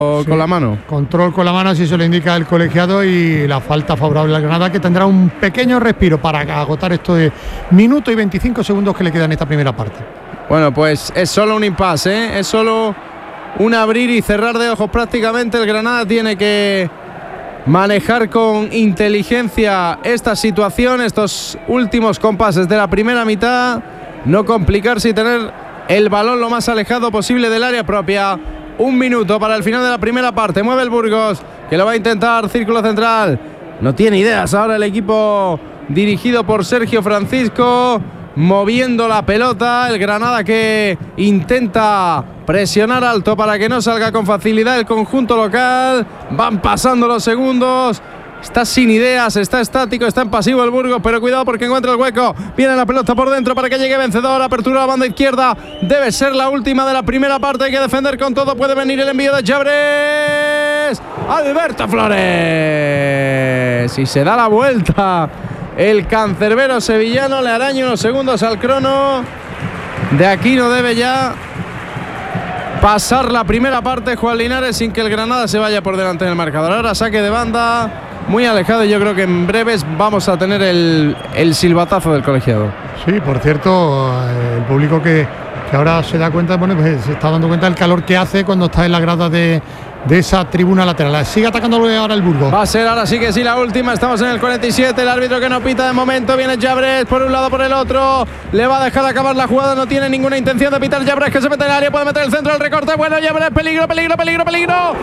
con la mano. Control con la mano, así se lo indica el colegiado, y la falta favorable al Granada, que tendrá un pequeño respiro para agotar esto de minuto y 25 segundos que le quedan en esta primera parte. Bueno, pues es solo un impasse, ¿eh? Es solo un abrir y cerrar de ojos prácticamente. El Granada tiene que manejar con inteligencia esta situación, estos últimos compases de la primera mitad, no complicarse y tener el balón lo más alejado posible del área propia. Un minuto para el final de la primera parte. Mueve el Burgos, que lo va a intentar. Círculo central. No tiene ideas ahora el equipo dirigido por Sergio Francisco, moviendo la pelota. El Granada que intenta presionar alto para que no salga con facilidad el conjunto local. Van pasando los segundos. Está sin ideas, está estático, está en pasivo el Burgos, pero cuidado porque encuentra el hueco. Viene la pelota por dentro para que llegue vencedor. Apertura a la banda izquierda. Debe ser la última de la primera parte. Hay que defender con todo. Puede venir el envío de Chávez. Alberto Flores. Y se da la vuelta el cancerbero sevillano. Le araña unos segundos al crono. De aquí no debe ya pasar la primera parte Juan Linares sin que el Granada se vaya por delante del marcador. Ahora saque de banda muy alejado, y yo creo que en breves vamos a tener el silbatazo del colegiado. Sí, por cierto, el público que ahora se da cuenta, bueno, pues se está dando cuenta del calor que hace cuando está en la grada de esa tribuna lateral. Sigue atacando ahora el Burgos. Va a ser ahora sí que sí la última. Estamos en el 47. El árbitro que no pita de momento. Viene Jabres por un lado, por el otro. Le va a dejar acabar la jugada. No tiene ninguna intención de pitar Jabres, que se mete en el área. Puede meter el centro, el recorte. Bueno, Jabres, peligro, peligro, peligro, peligro.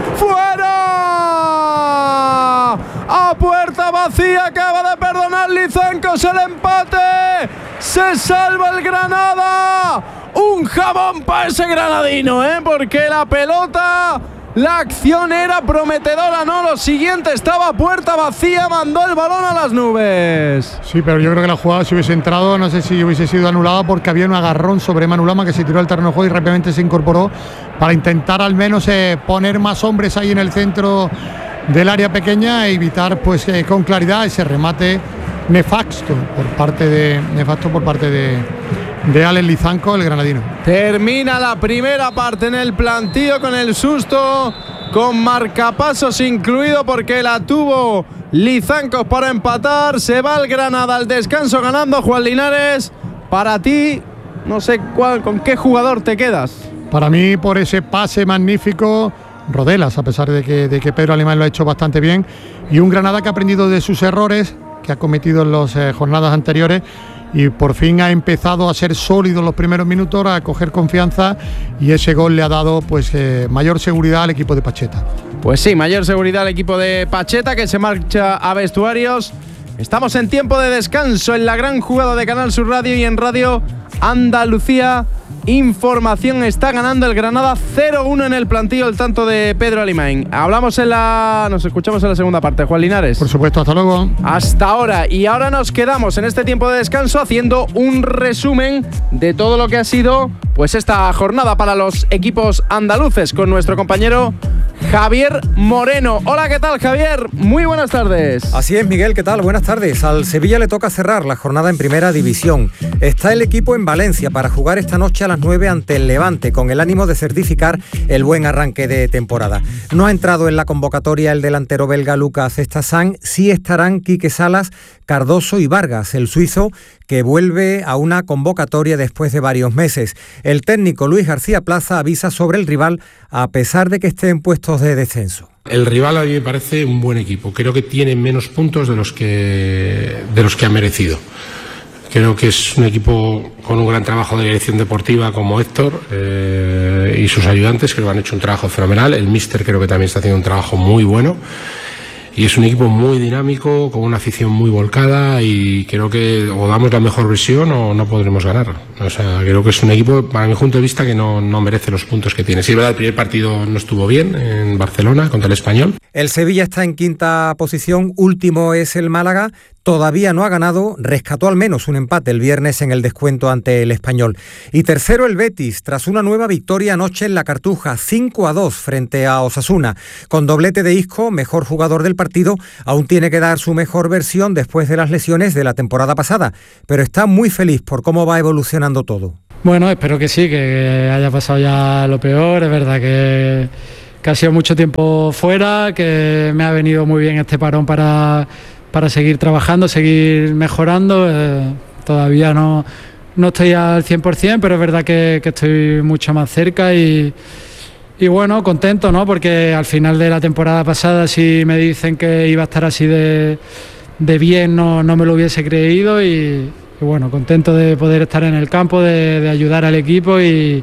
¡Fuera! A puerta vacía acaba de perdonar Lizancos el empate. Se salva el Granada. Un jabón para ese granadino, porque la pelota, la acción era prometedora, ¿no? Lo siguiente, estaba a puerta vacía, mandó el balón a las nubes. Sí, pero yo creo que la jugada, si hubiese entrado, no sé si hubiese sido anulada, porque había un agarrón sobre Manu Lama, que se tiró al terreno de juego y rápidamente se incorporó para intentar al menos poner más hombres ahí en el centro del área pequeña e evitar pues con claridad ese remate nefasto por parte de Alex Lizanco, el granadino. Termina la primera parte en el plantío con el susto, con marcapasos incluido, porque la tuvo Lizancos para empatar. Se va el Granada al descanso ganando. Juan Linares, para ti, no sé con qué jugador te quedas. Para mí, por ese pase magnífico, Rodelas, a pesar de que Pedro Alemán lo ha hecho bastante bien, y un Granada que ha aprendido de sus errores que ha cometido en las jornadas anteriores, y por fin ha empezado a ser sólido en los primeros minutos, a coger confianza, y ese gol le ha dado pues mayor seguridad al equipo de Pacheta. Pues sí, mayor seguridad al equipo de Pacheta, que se marcha a vestuarios. Estamos en tiempo de descanso en la gran jugada de Canal Sur Radio y en Radio Andalucía Información. Está ganando el Granada 0-1 en el plantillo, el tanto de Pedro Alemán. Nos escuchamos en la segunda parte. Juan Linares. Por supuesto, hasta luego. Hasta ahora. Y ahora nos quedamos en este tiempo de descanso haciendo un resumen de todo lo que ha sido pues esta jornada para los equipos andaluces con nuestro compañero Javier Moreno. Hola, ¿qué tal, Javier? Muy buenas tardes. Así es, Miguel, ¿qué tal? Buenas tardes. Al Sevilla le toca cerrar la jornada en Primera División. Está el equipo en Valencia para jugar esta noche a las 9 ante el Levante, con el ánimo de certificar el buen arranque de temporada. No ha entrado en la convocatoria el delantero belga Lucas Estasan. Sí estarán Quique Salas, Cardoso y Vargas, el suizo, que vuelve a una convocatoria después de varios meses. El técnico Luis García Plaza avisa sobre el rival, a pesar de que esté en puestos de descenso. El rival a mí me parece un buen equipo. Creo que tiene menos puntos de los que ha merecido. Creo que es un equipo con un gran trabajo de dirección deportiva como Héctor y sus ayudantes, que lo han hecho un trabajo fenomenal. El míster creo que también está haciendo un trabajo muy bueno. Y es un equipo muy dinámico, con una afición muy volcada, y creo que o damos la mejor versión o no podremos ganar. O sea, creo que es un equipo, para mi punto de vista, que no merece los puntos que tiene. Sí, es verdad, el primer partido no estuvo bien en Barcelona contra el Español. El Sevilla está en quinta posición, último es el Málaga. Todavía no ha ganado, rescató al menos un empate el viernes en el descuento ante el Español. Y tercero el Betis, tras una nueva victoria anoche en la Cartuja, 5-2 frente a Osasuna. Con doblete de Isco, mejor jugador del partido, aún tiene que dar su mejor versión después de las lesiones de la temporada pasada, pero está muy feliz por cómo va evolucionando todo. Bueno, espero que sí, que haya pasado ya lo peor. Es verdad que ha sido mucho tiempo fuera, que me ha venido muy bien este parón para seguir trabajando, seguir mejorando. Todavía no estoy al 100%, pero es verdad que estoy mucho más cerca y bueno, contento, ¿no? Porque al final de la temporada pasada, si me dicen que iba a estar así de bien, no me lo hubiese creído y bueno, contento de poder estar en el campo, de ayudar al equipo y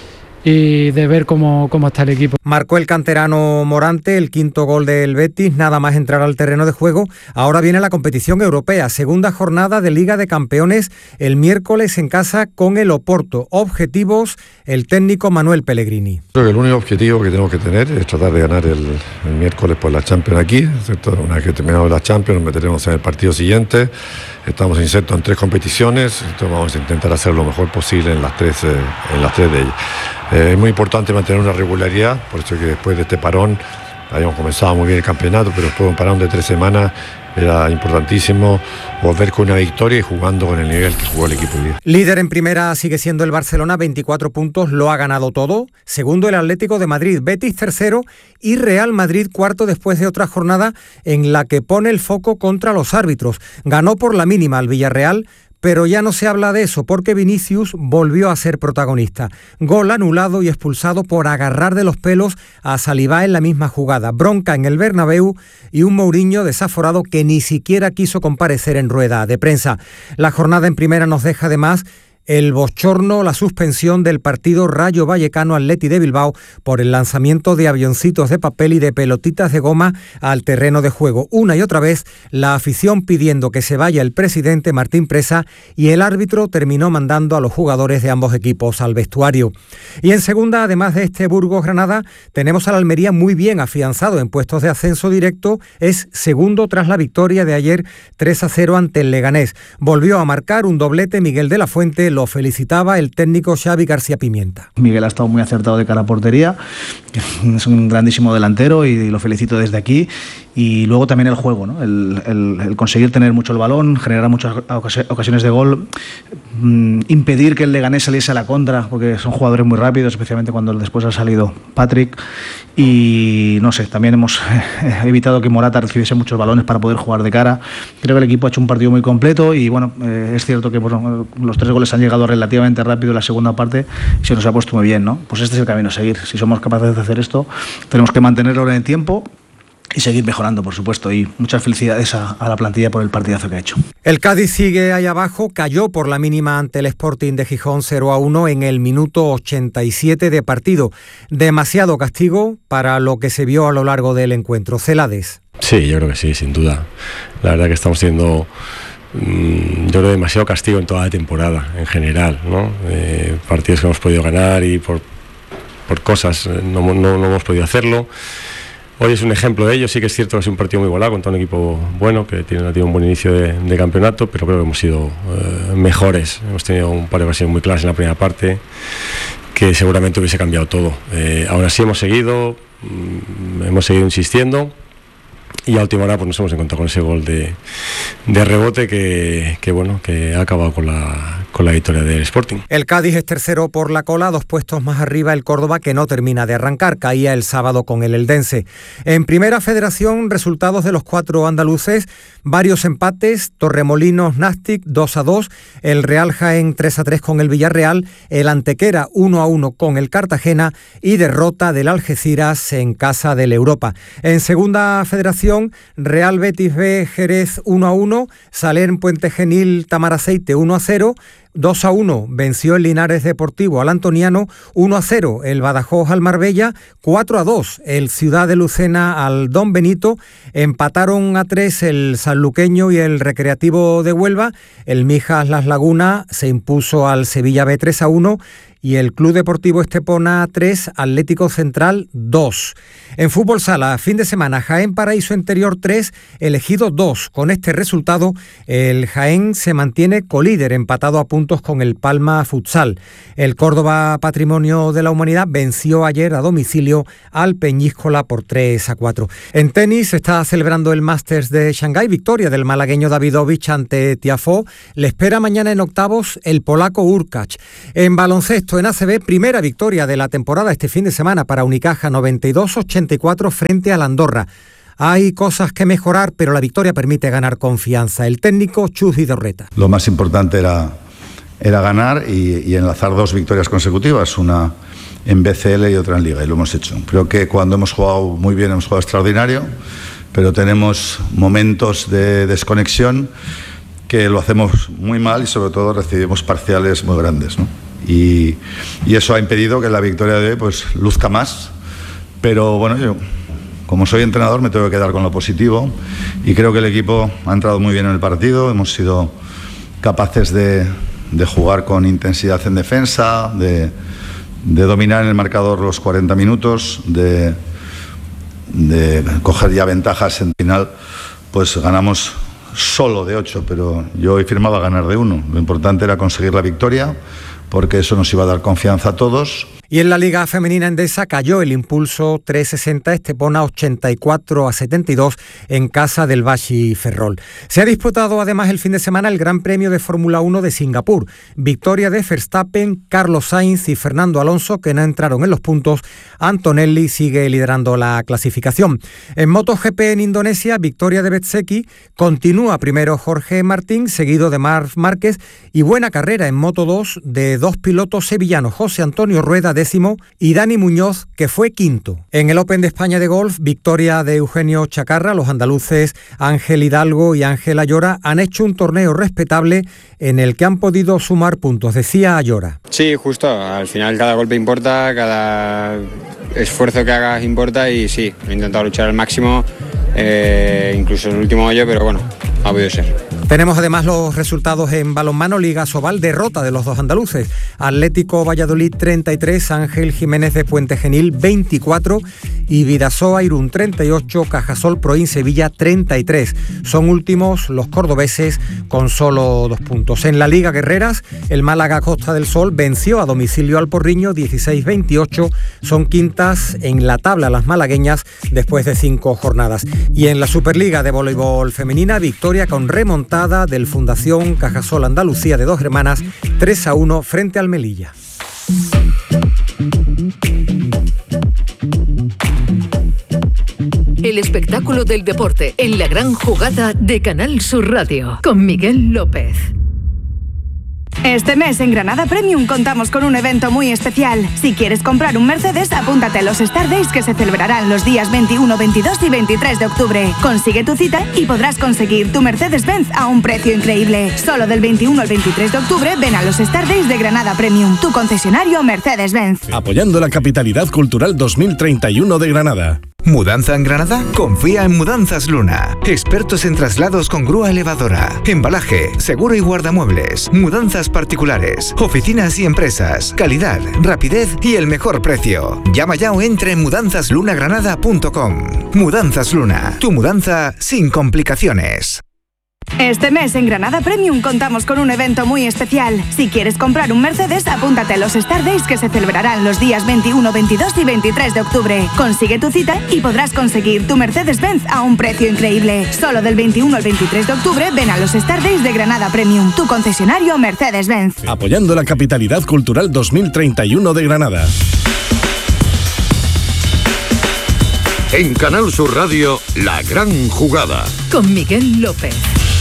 de ver cómo está el equipo. Marcó el canterano Morante el quinto gol del Betis, nada más entrar al terreno de juego. Ahora viene la competición europea, segunda jornada de Liga de Campeones el miércoles en casa con el Oporto. Objetivos, el técnico Manuel Pellegrini. Creo que el único objetivo que tenemos que tener es tratar de ganar el miércoles por la Champions aquí, ¿cierto? Una vez que terminamos la Champions nos meteremos en el partido siguiente. Estamos insertos en 3 competiciones, entonces vamos a intentar hacer lo mejor posible en las tres de ellas. Es muy importante mantener una regularidad, por eso que después de este parón habíamos comenzado muy bien el campeonato, pero después de un parón de 3 semanas era importantísimo volver con una victoria y jugando con el nivel que jugó el equipo hoy día. Líder en primera sigue siendo el Barcelona, 24 puntos, lo ha ganado todo. Segundo el Atlético de Madrid, Betis tercero y Real Madrid cuarto después de otra jornada en la que pone el foco contra los árbitros. Ganó por la mínima al Villarreal, pero ya no se habla de eso porque Vinicius volvió a ser protagonista. Gol anulado y expulsado por agarrar de los pelos a Saliba en la misma jugada. Bronca en el Bernabéu y un Mourinho desaforado que ni siquiera quiso comparecer en rueda de prensa. La jornada en primera nos deja además el bochorno, la suspensión del partido Rayo Vallecano-Atleti de Bilbao por el lanzamiento de avioncitos de papel y de pelotitas de goma al terreno de juego. Una y otra vez la afición pidiendo que se vaya el presidente Martín Presa y el árbitro terminó mandando a los jugadores de ambos equipos al vestuario. Y en segunda, además de este Burgos-Granada, tenemos al Almería muy bien afianzado en puestos de ascenso directo. Es segundo tras la victoria de ayer 3-0 ante el Leganés. Volvió a marcar un doblete Miguel de la Fuente, lo felicitaba el técnico Xavi García Pimienta. Miguel ha estado muy acertado de cara a portería, es un grandísimo delantero y lo felicito desde aquí. Y luego también el juego, ¿no? el conseguir tener mucho el balón, generar muchas ocasiones de gol, impedir que el Leganés saliese a la contra, porque son jugadores muy rápidos, especialmente cuando después ha salido Patrick. Y no sé, también hemos evitado que Morata recibiese muchos balones para poder jugar de cara. Creo que el equipo ha hecho un partido muy completo y bueno, es cierto que bueno, los 3 goles han llegado relativamente rápido en la segunda parte y se nos ha puesto muy bien, ¿no? Pues este es el camino a seguir. Si somos capaces de hacer esto, tenemos que mantenerlo en el tiempo y seguir mejorando, por supuesto, y muchas felicidades a la plantilla por el partidazo que ha hecho. El Cádiz sigue ahí abajo, cayó por la mínima ante el Sporting de Gijón 0-1 en el minuto 87 de partido. Demasiado castigo para lo que se vio a lo largo del encuentro. Celades. Sí, yo creo que sí, sin duda. La verdad que estamos teniendo yo creo demasiado castigo en toda la temporada, en general, ¿no? Partidos que hemos podido ganar y por cosas no hemos podido hacerlo. Hoy es un ejemplo de ello. Sí que es cierto que es un partido muy igualado contra un equipo bueno que tiene un buen inicio de campeonato, pero creo que hemos sido mejores. Hemos tenido un par de ocasiones muy claras en la primera parte que seguramente hubiese cambiado todo. Aún así hemos seguido insistiendo y a última hora pues nos hemos encontrado con ese gol de rebote que ha acabado con la victoria del Sporting. El Cádiz es tercero por la cola, 2 puestos más arriba el Córdoba, que no termina de arrancar, caía el sábado con el Eldense. En Primera Federación, resultados de los 4 andaluces, varios empates: Torremolinos Nastic 2-2, el Real Jaén 3-3 con el Villarreal, el Antequera 1-1 con el Cartagena y derrota del Algeciras en casa del Europa. En Segunda Federación, Real Betis B Jerez 1-1, Salern Puente Genil Tamaraceite 1-0, 2-1 venció el Linares Deportivo al Antoniano, 1-0 el Badajoz al Marbella, 4-2 el Ciudad de Lucena al Don Benito, empataron a 3 el Sanluqueño y el Recreativo de Huelva, el Mijas Las Lagunas se impuso al Sevilla B 3-1 y el Club Deportivo Estepona 3, Atlético Central 2. En fútbol sala, fin de semana, Jaén Paraíso Interior 3, Ejido 2. Con este resultado, el Jaén se mantiene colíder, empatado a puntos con el Palma Futsal. El Córdoba Patrimonio de la Humanidad venció ayer a domicilio al Peñíscola por 3-4. En tenis se está celebrando el Masters de Shanghái, victoria del malagueño Davidovich ante Tiafoe. Le espera mañana en octavos el polaco Urkacz. En baloncesto, baloncesto en ACB, primera victoria de la temporada este fin de semana para Unicaja, 92-84 frente al Andorra. Hay cosas que mejorar, pero la victoria permite ganar confianza. El técnico Chus Vidorreta. Lo más importante era ganar y enlazar 2 victorias consecutivas, una en BCL y otra en Liga, y lo hemos hecho. Creo que cuando hemos jugado muy bien, hemos jugado extraordinario, pero tenemos momentos de desconexión que lo hacemos muy mal y sobre todo recibimos parciales muy grandes, ¿no? Y eso ha impedido que la victoria de hoy pues luzca más, pero bueno, yo como soy entrenador me tengo que quedar con lo positivo y creo que el equipo ha entrado muy bien en el partido, hemos sido capaces de jugar con intensidad en defensa, de dominar en el marcador los 40 minutos, de coger ya ventajas en final, pues ganamos solo de 8, pero yo hoy firmaba ganar de 1. Lo importante era conseguir la victoria, porque eso nos iba a dar confianza a todos. Y en la Liga Femenina Endesa cayó el Impulso 360 Estepona 84-72 en casa del Baxi Ferrol. Se ha disputado además el fin de semana el Gran Premio de Fórmula 1 de Singapur. Victoria de Verstappen, Carlos Sainz y Fernando Alonso, que no entraron en los puntos. Antonelli sigue liderando la clasificación. En MotoGP en Indonesia, victoria de Bezzecchi. Continúa primero Jorge Martín, seguido de Marc Márquez, y buena carrera en Moto2 de 2 pilotos sevillanos, José Antonio Rueda décimo y Dani Muñoz, que fue quinto. En el Open de España de golf, victoria de Eugenio Chacarra. Los andaluces Ángel Hidalgo y Ángel Ayora han hecho un torneo respetable en el que han podido sumar puntos, decía Ayora. Sí, justo, al final cada golpe importa, cada esfuerzo que hagas importa y sí, he intentado luchar al máximo, incluso en el último hoyo, pero bueno, ha podido ser. Tenemos además los resultados en balonmano. Liga Sobal, derrota de los dos andaluces. Atlético Valladolid 33, Ángel Jiménez de Puente Genil 24 y Vidasoa Irún 38, Cajasol Proin Sevilla 33. Son últimos los cordobeses con solo 2 puntos. En la Liga Guerreras, el Málaga Costa del Sol venció a domicilio al Porriño 16-28. Son quintas en la tabla las malagueñas después de 5 jornadas. Y en la Superliga de voleibol femenina, victoria con remontada del Fundación Cajasol Andalucía de Dos Hermanas 3-1 frente al Melilla. El espectáculo del deporte en la gran jugada de Canal Sur Radio con Miguel López. Este mes en Granada Premium contamos con un evento muy especial. Si quieres comprar un Mercedes, apúntate a los Star Days que se celebrarán los días 21, 22 y 23 de octubre. Consigue tu cita y podrás conseguir tu Mercedes-Benz a un precio increíble. Solo del 21 al 23 de octubre ven a los Star Days de Granada Premium, tu concesionario Mercedes-Benz. Apoyando la Capitalidad Cultural 2031 de Granada. ¿Mudanza en Granada? Confía en Mudanzas Luna. Expertos en traslados con grúa elevadora, embalaje, seguro y guardamuebles, mudanzas particulares, oficinas y empresas, calidad, rapidez y el mejor precio. Llama ya o entra en mudanzaslunagranada.com. Mudanzas Luna, tu mudanza sin complicaciones. Este mes en Granada Premium contamos con un evento muy especial. Si quieres comprar un Mercedes, apúntate a los Star Days que se celebrarán los días 21, 22 y 23 de octubre. Consigue tu cita y podrás conseguir tu Mercedes-Benz a un precio increíble. Solo del 21 al 23 de octubre ven a los Star Days de Granada Premium, tu concesionario Mercedes-Benz. Apoyando la Capitalidad Cultural 2031 de Granada. En Canal Sur Radio, La Gran Jugada. Con Miguel López.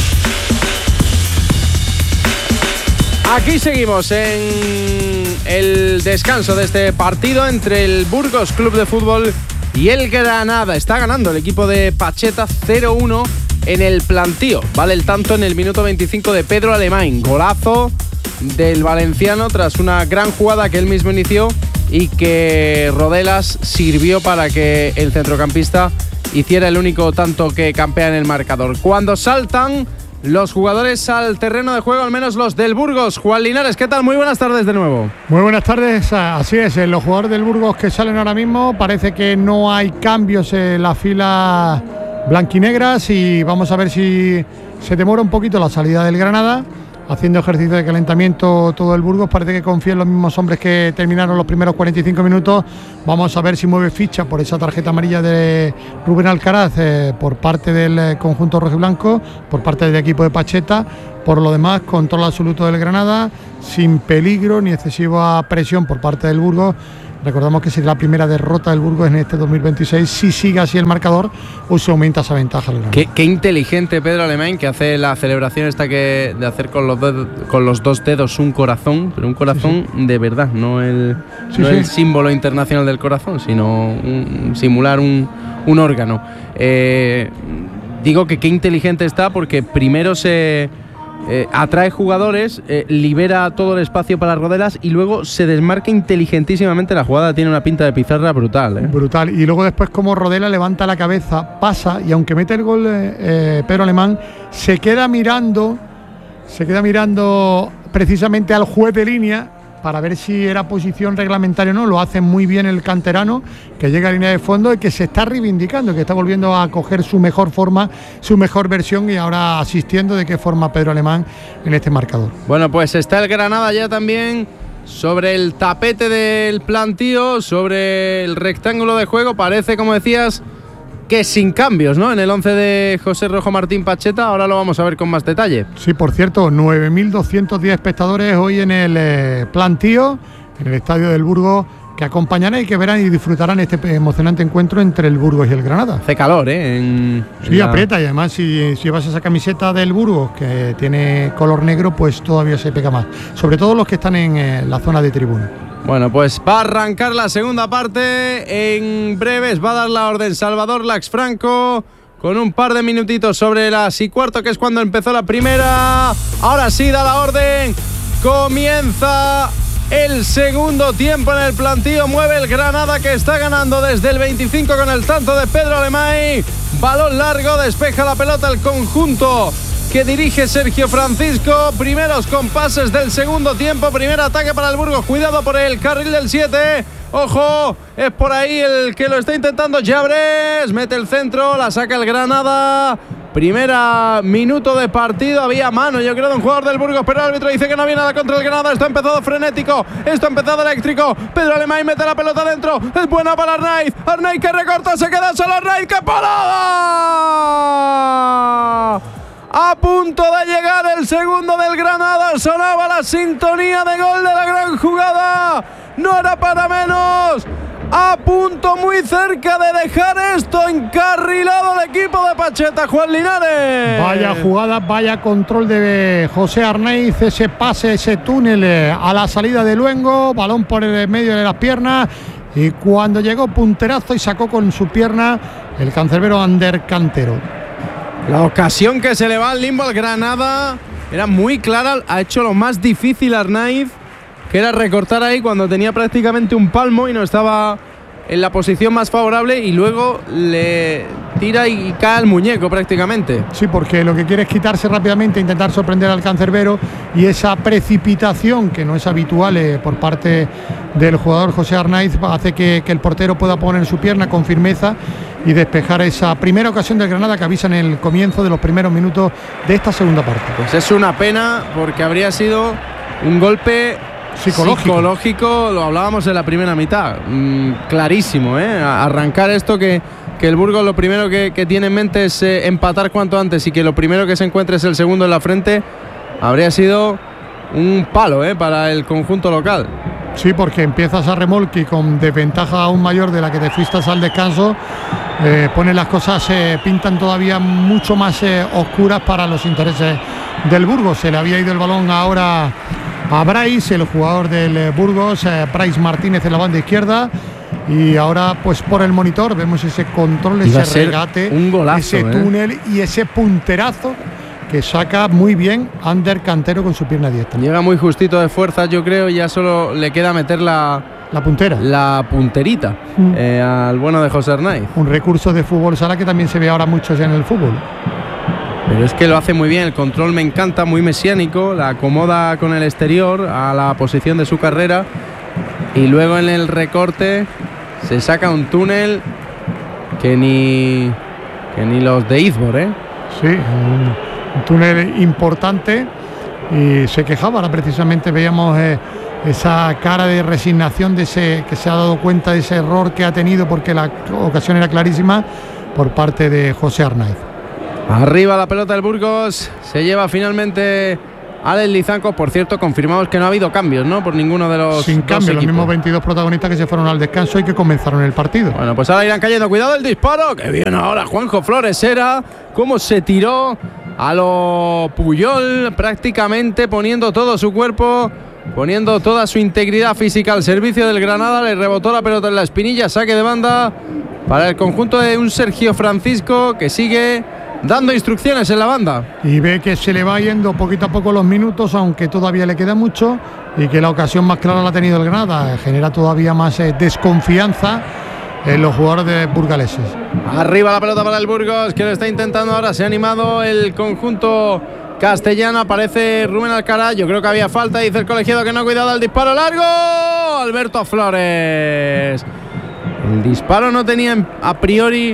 Aquí seguimos en el descanso de este partido entre el Burgos Club de Fútbol y el Granada. Está ganando el equipo de Pacheta 0-1 en el plantío. Vale el tanto en el minuto 25 de Pedro Alemán. Golazo del valenciano tras una gran jugada que él mismo inició y que Rodelas sirvió para que el centrocampista hiciera el único tanto que campea en el marcador. Cuando saltan los jugadores al terreno de juego, al menos los del Burgos. Juan Linares, ¿qué tal? Muy buenas tardes de nuevo. Muy buenas tardes, así es, los jugadores del Burgos que salen ahora mismo, parece que no hay cambios en la fila blanquinegras y vamos a ver si se demora un poquito la salida del Granada. haciendo ejercicio de calentamiento todo el Burgos. Parece que confía en los mismos hombres que terminaron los primeros 45 minutos. Vamos a ver si mueve ficha por esa tarjeta amarilla de Rubén Alcaraz por parte del conjunto rojiblanco, por parte del equipo de Pacheta. Por lo demás, control absoluto del Granada, sin peligro ni excesiva presión por parte del Burgos. Recordamos que sería la primera derrota del Burgos en este 2026. Si sigue así el marcador, o se aumenta esa ventaja. Qué inteligente Pedro Alemán, que hace la celebración esta de hacer con los dos dedos un corazón, pero un corazón de verdad, no el símbolo internacional del corazón, sino simular un órgano. Digo que qué inteligente está, porque primero se atrae jugadores, libera todo el espacio para Rodelas y luego se desmarca inteligentísimamente la jugada. Tiene una pinta de pizarra brutal. Brutal. Y luego después, como Rodela levanta la cabeza, pasa, y aunque mete el gol Pedro Alemán, se queda mirando precisamente al juez de línea para ver si era posición reglamentaria o no. Lo hace muy bien el canterano, que llega a línea de fondo y que se está reivindicando, que está volviendo a coger su mejor forma, su mejor versión, y ahora asistiendo de qué forma Pedro Alemán en este marcador. Bueno, pues está el Granada ya también sobre el tapete del plantío, sobre el rectángulo de juego. Parece, como decías, que sin cambios, ¿no? En el 11 de José Rojo Martín Pacheta. Ahora lo vamos a ver con más detalle. Sí, por cierto, 9.210 espectadores hoy en el plantío, en el estadio del Burgos, que acompañarán y que verán y disfrutarán este emocionante encuentro entre el Burgos y el Granada. Hace calor, ¿eh? Sí, aprieta, y además si llevas esa camiseta del Burgos, que tiene color negro, pues todavía se pega más. Sobre todo los que están en la zona de tribuna. Bueno, pues va a arrancar la segunda parte. En breves va a dar la orden Salvador Laxfranco, con un par de minutitos sobre las y cuarto, que es cuando empezó la primera. Ahora sí da la orden. Comienza el segundo tiempo en el plantío. Mueve el Granada, que está ganando desde el 25 con el tanto de Pedro Alemán. Balón largo, despeja la pelota el conjunto que dirige Sergio Francisco. Primeros compases del segundo tiempo. Primer ataque para el Burgos. Cuidado por el carril del 7. Ojo, es por ahí el que lo está intentando. Llabres mete el centro, la saca el Granada. Primera minuto de partido. Había mano, yo creo, de un jugador del Burgos, pero el árbitro dice que no había nada contra el Granada. Esto ha empezado frenético, esto ha empezado eléctrico. Pedro Alemán mete la pelota dentro. Es buena para Arnaiz. Arnaiz que recorta, se queda solo Arnaiz. ¡Qué parada! A punto de llegar el segundo del Granada. Sonaba la sintonía de gol de la gran jugada. No era para menos. A punto, muy cerca de dejar esto encarrilado el equipo de Pacheta. Juan Linares. Vaya jugada, vaya control de José Arnaiz. Ese pase, ese túnel a la salida de Luengo. Balón por el medio de las piernas. Y cuando llegó, punterazo y sacó con su pierna el cancerbero Ander Cantero. La ocasión que se le va al limbo al Granada era muy clara. Ha hecho lo más difícil Arnaiz, que era recortar ahí cuando tenía prácticamente un palmo y no estaba en la posición más favorable, y luego le tira y cae al muñeco prácticamente. Sí, porque lo que quiere es quitarse rápidamente, intentar sorprender al cancerbero, y esa precipitación que no es habitual por parte del jugador José Arnaiz hace que el portero pueda poner su pierna con firmeza y despejar esa primera ocasión del Granada, que avisa en el comienzo de los primeros minutos de esta segunda parte. Pues es una pena, porque habría sido un golpe psicológico, lo hablábamos en la primera mitad, clarísimo, arrancar esto, que el Burgos lo primero que tiene en mente es empatar cuanto antes, y que lo primero que se encuentre es el segundo en la frente. Habría sido un palo para el conjunto local. Sí, porque empiezas a remolque con desventaja aún mayor de la que te fuiste al descanso. Pone las cosas, pintan todavía mucho más oscuras para los intereses del Burgos. Se le había ido el balón ahora a Brais, el jugador del Burgos, Brais Martínez en la banda izquierda, y ahora pues por el monitor vemos ese control, ese regate, un golazo, ese túnel y ese punterazo que saca muy bien Ander Cantero con su pierna diestra. Llega muy justito de fuerza, yo creo, y ya solo le queda meter la punterita al bueno de José Arnaiz. Un recurso de fútbol sala que también se ve ahora mucho ya en el fútbol. Pero es que lo hace muy bien, el control me encanta, muy mesiánico, la acomoda con el exterior a la posición de su carrera, y luego en el recorte se saca un túnel que ni los de Izbor, Sí, un túnel importante y se quejaba. Ahora precisamente veíamos esa cara de resignación de ese que se ha dado cuenta de ese error que ha tenido, porque la ocasión era clarísima, por parte de José Arnaiz. Arriba la pelota del Burgos, se lleva finalmente Alex Lizancos. Por cierto, confirmamos que no ha habido cambios, ¿no? Por ninguno de los Sin cambio, los equipos. mismos 22 protagonistas que se fueron al descanso y que comenzaron el partido. Bueno, pues ahora irán cayendo. Cuidado el disparo, que bien ahora Juanjo Flores era, cómo se tiró a lo Puyol, prácticamente poniendo todo su cuerpo, poniendo toda su integridad física al servicio del Granada. Le rebotó la pelota en la espinilla, saque de banda para el conjunto de un Sergio Francisco que sigue dando instrucciones en la banda. Y ve que se le va yendo poquito a poco los minutos, aunque todavía le queda mucho, y que la ocasión más clara la ha tenido el Granada. Genera todavía más desconfianza en los jugadores burgaleses. Arriba la pelota para el Burgos, que lo está intentando ahora. Se ha animado el conjunto castellano. Aparece Rubén Alcaraz. Yo creo que había falta. Dice el colegiado que no. Cuidado al disparo largo. Alberto Flores. El disparo no tenía a priori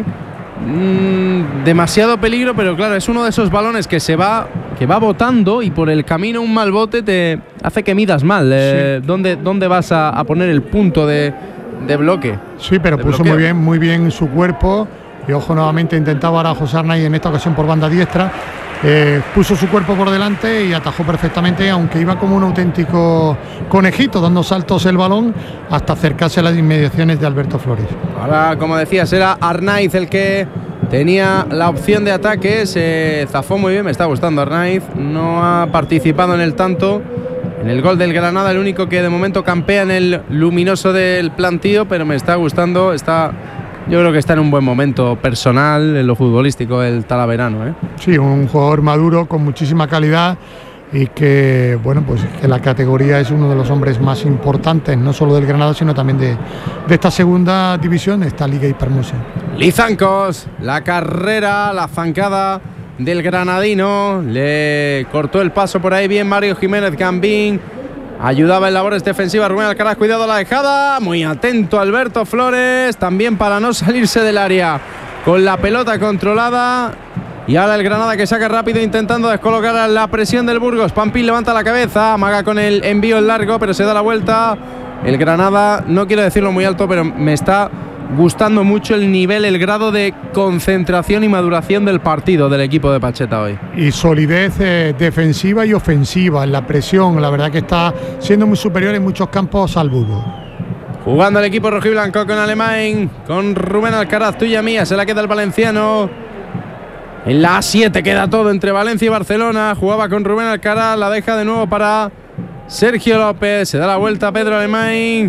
demasiado peligro, pero claro, es uno de esos balones que va botando, y por el camino un mal bote te hace que midas mal Sí. dónde vas a poner el punto de bloque. Sí, pero puso muy bien su cuerpo. Y ojo, nuevamente intentaba ahora José Arnaiz, en esta ocasión por banda diestra. Puso su cuerpo por delante y atajó perfectamente, aunque iba como un auténtico conejito, dando saltos el balón hasta acercarse a las inmediaciones de Alberto Flores. Ahora, como decías, era Arnaiz el que tenía la opción de ataque. Se zafó muy bien, me está gustando Arnaiz. No ha participado en el tanto, en el gol del Granada, el único que de momento campea en el luminoso del plantío, pero me está gustando. Yo creo que está en un buen momento personal en lo futbolístico el talaverano, ¿eh? Sí, un jugador maduro con muchísima calidad, y que, bueno, pues que la categoría es uno de los hombres más importantes, no solo del Granada, sino también de esta segunda división, esta Liga Hipermuse. Lizancos, la carrera, la zancada del granadino, le cortó el paso por ahí bien Mario Jiménez Gambín. Ayudaba en labores defensivas Rubén Alcaraz. Cuidado a la dejada. Muy atento Alberto Flores. También para no salirse del área con la pelota controlada. Y ahora el Granada que saca rápido intentando descolocar a la presión del Burgos. Pampín levanta la cabeza. Amaga con el envío en largo, pero se da la vuelta. El Granada, no quiero decirlo muy alto, pero me está gustando mucho el nivel, el grado de concentración y maduración del partido del equipo de Pacheta hoy. Y solidez defensiva y ofensiva en la presión. La verdad que está siendo muy superior en muchos campos al Burgos. Jugando el equipo rojiblanco con Alemán, con Rubén Alcaraz, tuya mía, se la queda el valenciano. En la A7 queda todo entre Valencia y Barcelona. Jugaba con Rubén Alcaraz, la deja de nuevo para Sergio López. Se da la vuelta a Pedro Alemán.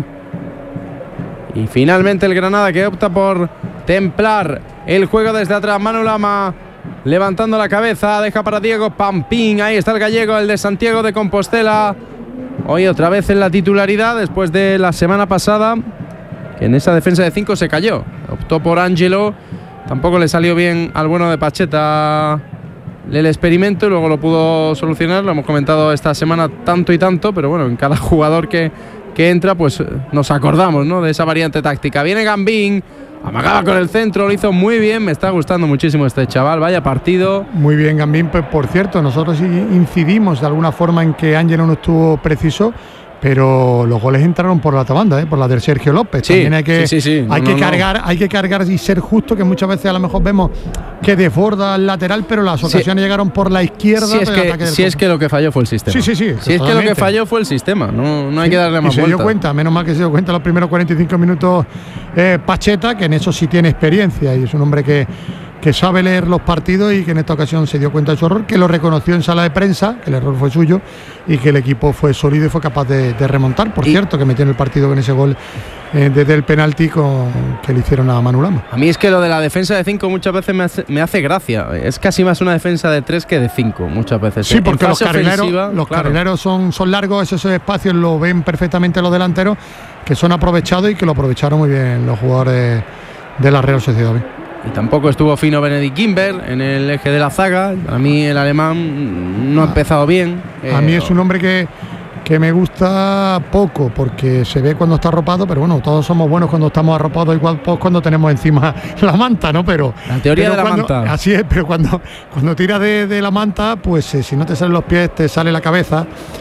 Y finalmente el Granada que opta por templar el juego desde atrás. Manu Lama levantando la cabeza, deja para Diego Pampín. Ahí está el gallego, el de Santiago de Compostela. Hoy otra vez en la titularidad, después de la semana pasada, que en esa defensa de 5 se cayó. Optó por Ángelo. Tampoco le salió bien al bueno de Pacheta el experimento, y luego lo pudo solucionar. Lo hemos comentado esta semana tanto y tanto, pero bueno, en cada jugador que entra, pues nos acordamos, ¿no?, de esa variante táctica. Viene Gambín, amagaba con el centro, lo hizo muy bien. Me está gustando muchísimo este chaval, vaya partido. Muy bien Gambín. Pues, por cierto, nosotros incidimos de alguna forma en que Ángelo no estuvo preciso, pero los goles entraron por la otra banda, por la del Sergio López. Sí, también hay que cargar, hay que cargar y ser justo, que muchas veces a lo mejor vemos que desborda el lateral, pero las ocasiones llegaron por la izquierda. Si es que lo que falló fue el sistema. Sí. Si es que lo que falló fue el sistema, no hay que darle más vuelta. Se dio cuenta, menos mal que se dio cuenta los primeros 45 minutos Pacheta, que en eso sí tiene experiencia, y es un hombre que sabe leer los partidos, y que en esta ocasión se dio cuenta de su error, que lo reconoció en sala de prensa, que el error fue suyo y que el equipo fue sólido y fue capaz de remontar. Por cierto, que metió en el partido con ese gol desde el penalti que le hicieron a Manu Lama. A mí es que lo de la defensa de 5 muchas veces me hace gracia. Es casi más una defensa de 3 que de 5 muchas veces. Sí, porque los carrileros son largos, esos espacios lo ven perfectamente los delanteros, que son aprovechados, y que lo aprovecharon muy bien los jugadores de la Real Sociedad. Y tampoco estuvo fino Benedikt Gimber en el eje de la zaga. A mí el alemán no ha empezado bien. A mí es un hombre que que me gusta poco, porque se ve cuando está arropado, pero bueno, todos somos buenos cuando estamos arropados, igual pues cuando tenemos encima la manta, ¿no? Pero la teoría de la manta. Así es, pero cuando tiras de la manta, pues si no te salen los pies, te sale la cabeza,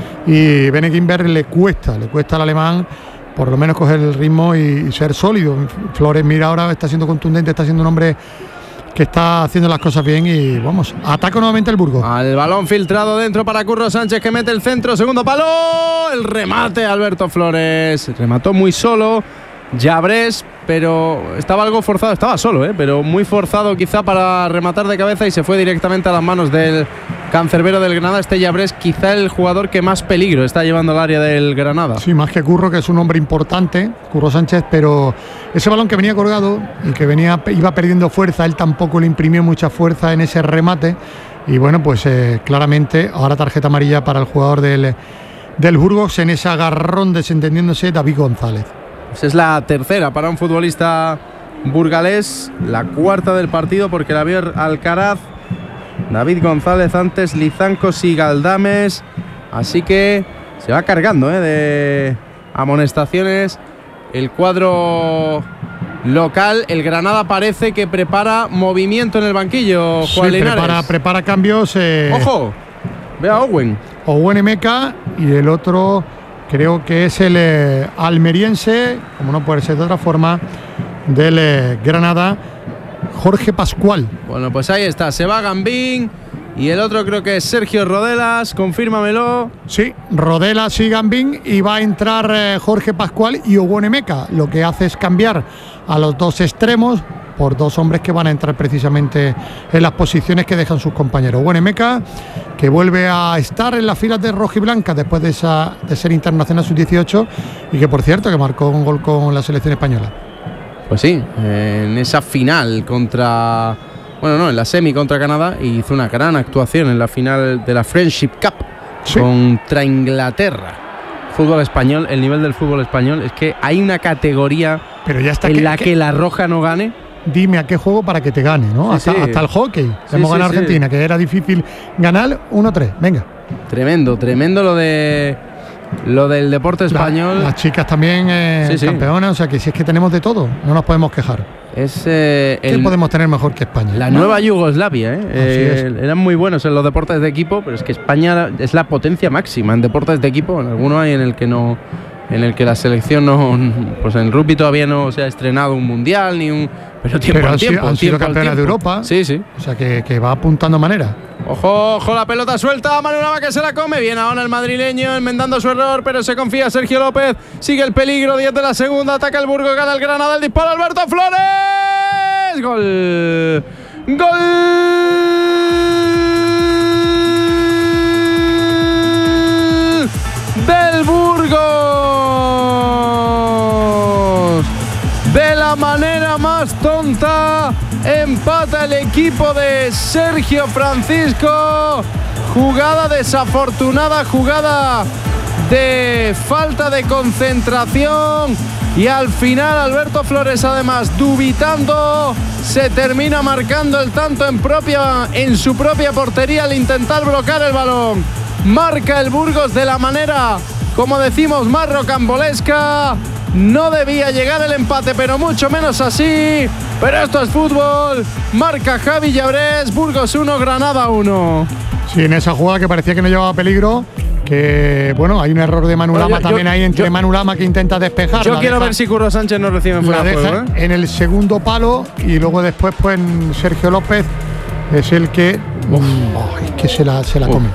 y Bene Gimber le cuesta al alemán por lo menos coger el ritmo y ser sólido. Flores, mira, ahora está siendo contundente, está siendo un hombre que está haciendo las cosas bien y vamos, ataca nuevamente el Burgos. Al balón filtrado dentro para Curro Sánchez, que mete el centro, segundo palo, el remate Alberto Flores, remató muy solo Llabrés, pero estaba algo forzado, estaba solo, pero muy forzado quizá para rematar de cabeza y se fue directamente a las manos del cancerbero del Granada. Este Llabrés quizá el jugador que más peligro está llevando al área del Granada. Sí, más que Curro, que es un hombre importante, Curro Sánchez, pero ese balón que venía colgado y que iba perdiendo fuerza, él tampoco le imprimió mucha fuerza en ese remate y bueno, pues claramente ahora tarjeta amarilla para el jugador del Burgos en ese agarrón, desentendiéndose, David González. Es la tercera para un futbolista burgalés, la cuarta del partido, porque la vio Alcaraz, David González antes, Lizancos y Galdames, así que se va cargando de amonestaciones el cuadro local. El Granada parece que prepara movimiento en el banquillo, Juan Linares. Prepara cambios. ¡Ojo! Ve a Owen Emeka, y el otro creo que es el almeriense, como no puede ser de otra forma, del Granada, Jorge Pascual. Bueno, pues ahí está, se va Gambín y el otro creo que es Sergio Rodelas, confírmamelo. Sí, Rodelas y Gambín, y va a entrar Jorge Pascual y Owen Emeka. Lo que hace es cambiar a los dos extremos por dos hombres que van a entrar precisamente en las posiciones que dejan sus compañeros. Owen Emeka, que vuelve a estar en las filas de rojiblanca después de ser internacional sub-18 y que, por cierto, que marcó un gol con la selección española. Pues sí, en esa final en la semi contra Canadá, y hizo una gran actuación en la final de la Friendship Cup contra Inglaterra. Fútbol español, el nivel del fútbol español es que hay una categoría en la que la roja no gane. Dime a qué juego para que te gane, ¿no? Hasta el hockey. Hemos ganado Argentina, que era difícil ganar 1-3. Venga. Tremendo lo del deporte español. Las chicas también campeonas, o sea que si es que tenemos de todo, no nos podemos quejar. ¿Qué podemos tener mejor que España? La nueva Yugoslavia, eran muy buenos en los deportes de equipo, pero es que España es la potencia máxima en deportes de equipo. En alguno hay en el que la selección no, pues en el rugby todavía no se ha estrenado un mundial pero han sido campeonas de Europa. Sí. O sea que va apuntando manera. Ojo, la pelota suelta, Manu Lama, que se la come bien ahora el madrileño, enmendando su error, pero se confía Sergio López, sigue el peligro, 10 de la segunda, ataca el Burgos, gana el Granada, el disparo Alberto Flores, gol del Burgos. De la manera más tonta, empata el equipo de Sergio Francisco. Jugada desafortunada, jugada de falta de concentración. Y al final Alberto Flores, además dubitando, se termina marcando el tanto en su propia portería al intentar bloquear el balón. Marca el Burgos de la manera, como decimos, más rocambolesca. No debía llegar el empate, pero mucho menos así. Pero esto es fútbol. Marca Javi Llabrés, Burgos 1, Granada 1. Sí, en esa jugada que parecía que no llevaba peligro, que bueno, hay un error de Manu Lama también ahí entre Manu Lama, que intenta despejar. Yo quiero ver si Curro Sánchez no recibe fuera de juego, en el segundo palo, y luego después pues Sergio López es el que es que se la come.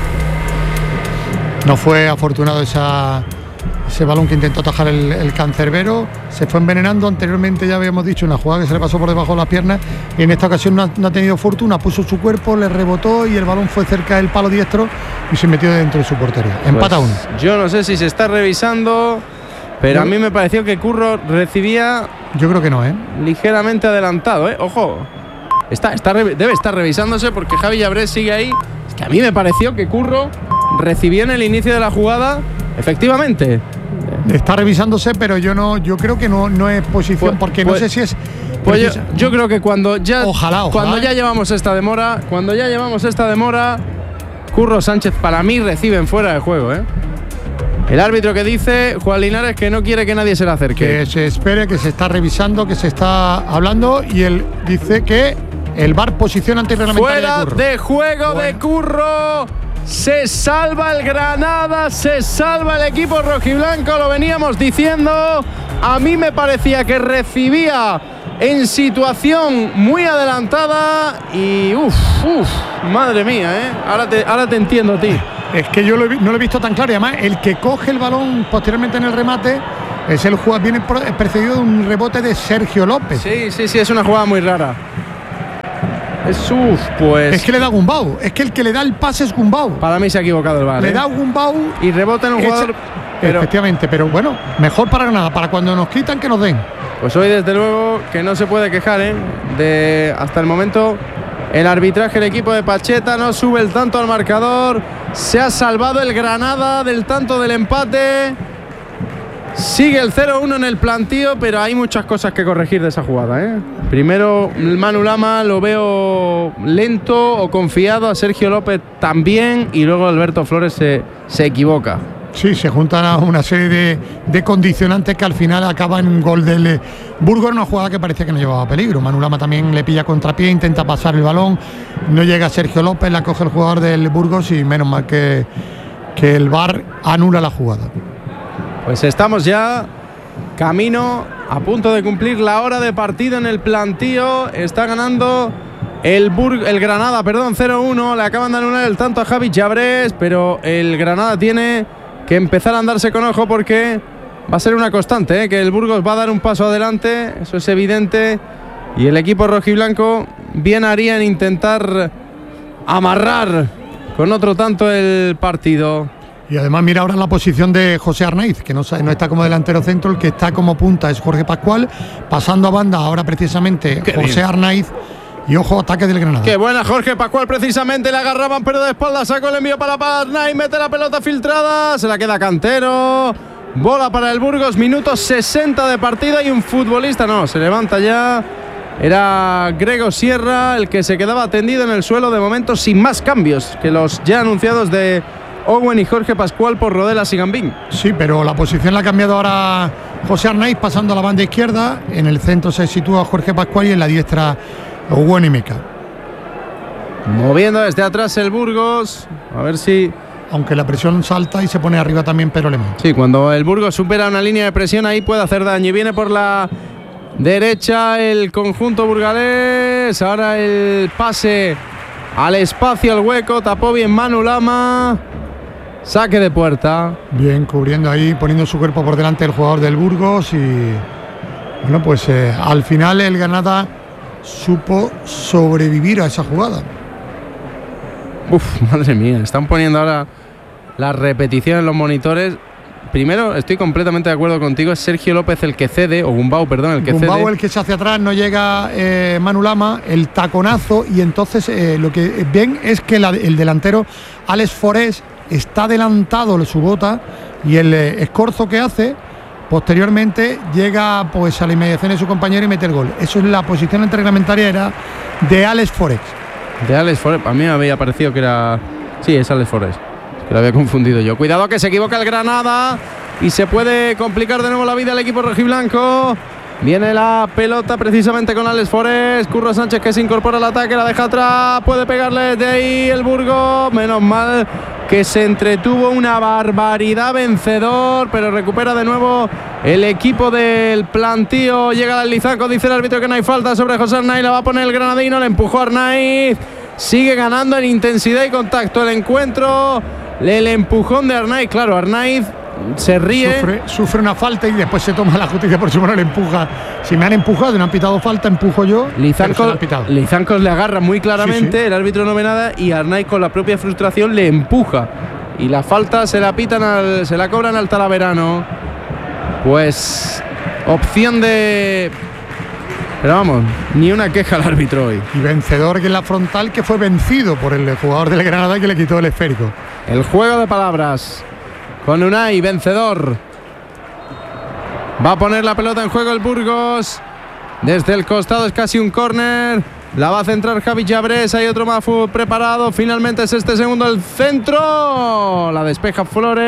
No fue afortunado ese balón que intentó atajar el cancerbero. Se fue envenenando. Anteriormente ya habíamos dicho una jugada que se le pasó por debajo de las piernas, y en esta ocasión no ha tenido fortuna, puso su cuerpo, le rebotó y el balón fue cerca del palo diestro y se metió dentro de su portería. Empata uno. Yo no sé si se está revisando, pero a mí me pareció que Curro recibía, yo creo que no, ligeramente adelantado, ojo. Debe estar revisándose, porque Javi Llabrés sigue ahí. Es que a mí me pareció que Curro recibió en el inicio de la jugada, efectivamente. Está revisándose, pero yo creo que no es posición, porque no sé si es. Pues yo creo que cuando ya llevamos esta demora, cuando ya llevamos esta demora, Curro Sánchez para mí recibe en fuera de juego, El árbitro que dice, Juan Linares, que no quiere que nadie se le acerque. Que se espere, que se está revisando, que se está hablando, y él dice que el VAR posiciona antirreglamentaria fuera de juego de Curro. Se salva el Granada, se salva el equipo rojiblanco, lo veníamos diciendo. A mí me parecía que recibía en situación muy adelantada y madre mía, ahora te entiendo a ti. Es que yo no lo he visto tan claro, y además el que coge el balón posteriormente en el remate es el jugador, viene precedido de un rebote de Sergio López. Sí, es una jugada muy rara. Es que le da Gumbau, es que el que le da el pase es Gumbau. Para mí se ha equivocado el VAR. Le da Gumbau y rebota en un jugador. Efectivamente, pero bueno, mejor para Granada, para cuando nos quitan que nos den. Pues hoy desde luego que no se puede quejar, hasta el momento el arbitraje, el equipo de Pacheta no sube el tanto al marcador. Se ha salvado el Granada del tanto del empate. Sigue el 0-1 en el plantío, pero hay muchas cosas que corregir de esa jugada. Primero, Manu Lama lo veo lento o confiado, a Sergio López también, y luego Alberto Flores se equivoca. Sí, se juntan una serie de condicionantes que al final acaban en un gol del Burgos, una jugada que parecía que no llevaba peligro. Manu Lama también le pilla contrapié, intenta pasar el balón, no llega Sergio López, la coge el jugador del Burgos y menos mal que el VAR anula la jugada. Pues estamos ya camino, a punto de cumplir la hora de partido en el plantío. Está ganando el Granada, 0-1. Le acaban de anular el tanto a Javi Chabrés, pero el Granada tiene que empezar a andarse con ojo porque va a ser una constante, que el Burgos va a dar un paso adelante, eso es evidente, y el equipo rojiblanco bien haría en intentar amarrar con otro tanto el partido. Y además mira ahora la posición de José Arnaiz, que no está como delantero centro, el que está como punta es Jorge Pascual, pasando a banda ahora precisamente José Arnaiz, y ojo, ataque del Granada. Qué buena Jorge Pascual, precisamente le agarraban pero de espalda, sacó el envío para Arnaiz, mete la pelota filtrada, se la queda Cantero, bola para el Burgos, minuto 60 de partido y un futbolista, se levanta ya, era Grego Sierra el que se quedaba tendido en el suelo de momento sin más cambios que los ya anunciados de Owen y Jorge Pascual por Rodelas y Gambín. Sí, pero la posición la ha cambiado ahora José Arnaiz, pasando a la banda izquierda. En el centro se sitúa Jorge Pascual y en la diestra Owen y Meca. Moviendo desde atrás el Burgos, a ver si... Aunque la presión salta y se pone arriba también Pedro Alemán. Sí, cuando el Burgos supera una línea de presión ahí puede hacer daño. Y viene por la derecha el conjunto burgalés. Ahora el pase al espacio, al hueco, tapó bien Manu Lama. Saque de puerta. Bien, cubriendo ahí, poniendo su cuerpo por delante el jugador del Burgos. Y bueno, pues al final el Granada supo sobrevivir a esa jugada. Madre mía, están poniendo ahora la repetición en los monitores. Primero, estoy completamente de acuerdo contigo, es Sergio López el que cede, o Gumbau, perdón, el que cede. Gumbau el que se hace atrás, no llega Manu Lama, el taconazo, y entonces lo que ven es que el delantero Alex Forés está adelantado su bota, y el escorzo que hace posteriormente llega pues a la inmediación de su compañero y mete el gol. Eso es la posición interreglamentaria, era de Alex Forés. De Alex Forés, a mí me había parecido que era... Sí, es Alex Forés, que lo había confundido yo. Cuidado que se equivoca el Granada y se puede complicar de nuevo la vida al equipo rojiblanco. Viene la pelota precisamente con Alex Forés. Curro Sánchez que se incorpora al ataque, la deja atrás, puede pegarle de ahí el Burgos. Menos mal que se entretuvo, una barbaridad, Vencedor, pero recupera de nuevo el equipo del plantío. Llega el Lizanco, dice el árbitro que no hay falta sobre José Arnaiz, la va a poner el granadino, le empujó a Arnaiz. Sigue ganando en intensidad y contacto el encuentro. El empujón de Arnaiz, claro, Arnaiz se ríe. Sufre una falta y después se toma la justicia por su mano, le empuja. Si me han empujado y no han pitado falta, empujo yo. Lizancos le agarra muy claramente, sí. El árbitro no ve nada y Arnaiz con la propia frustración le empuja. Y la falta se la pitan se la cobran al Talaverano. Pues opción de... Pero vamos, ni una queja al árbitro hoy. Y Vencedor, que es la frontal, que fue vencido por el jugador del Granada que le quitó el esférico. El juego de palabras con Unai, Vencedor. Va a poner la pelota en juego el Burgos. Desde el costado es casi un córner. La va a centrar Javi Chabrés. Hay otro más preparado. Finalmente es este segundo el centro. La despeja Flores.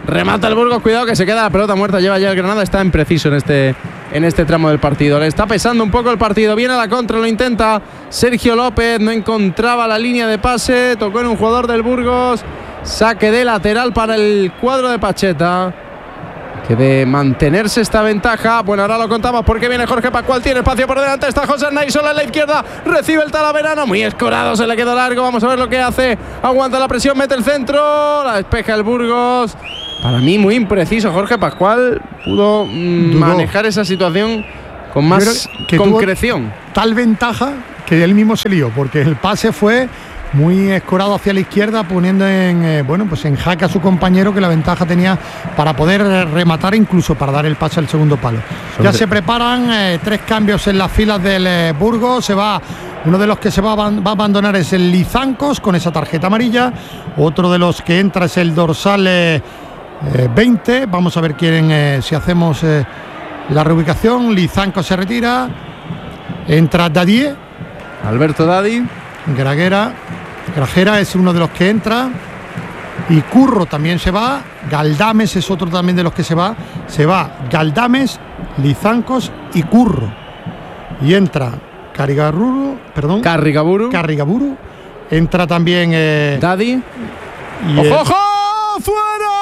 remata el Burgos, cuidado que se queda la pelota muerta, lleva ya el Granada, está impreciso en este tramo del partido. Le está pesando un poco el partido, viene a la contra, lo intenta Sergio López, no encontraba la línea de pase, tocó en un jugador del Burgos, saque de lateral para el cuadro de Pacheta. Que de mantenerse esta ventaja, bueno, ahora lo contamos porque viene Jorge Pascual, tiene espacio por delante, está José Arnaiz sola en la izquierda, recibe el Talaverano, muy escorado, se le quedó largo, vamos a ver lo que hace, aguanta la presión, mete el centro, la despeja el Burgos. Para mí muy impreciso Jorge Pascual, pudo manejar esa situación con más concreción. Tal ventaja que él mismo se lió, porque el pase fue muy escorado hacia la izquierda, poniendo en jaque a su compañero, que la ventaja tenía para poder rematar, incluso para dar el pase al segundo palo. Ya se preparan 3 cambios en las filas del Burgos. Se va, uno de los que se va a abandonar es el Lizancos con esa tarjeta amarilla. Otro de los que entra es el dorsal 20. Vamos a ver quién, si hacemos la reubicación. Lizancos se retira. Entra Dadier. Alberto Dadi. Grajera es uno de los que entra, y Curro también se va, Galdames es otro también de los que se va Galdames, Lizancos y Curro, y entra Carrigaburu, entra también Dadi. ¡Ojo! ¡Fuera!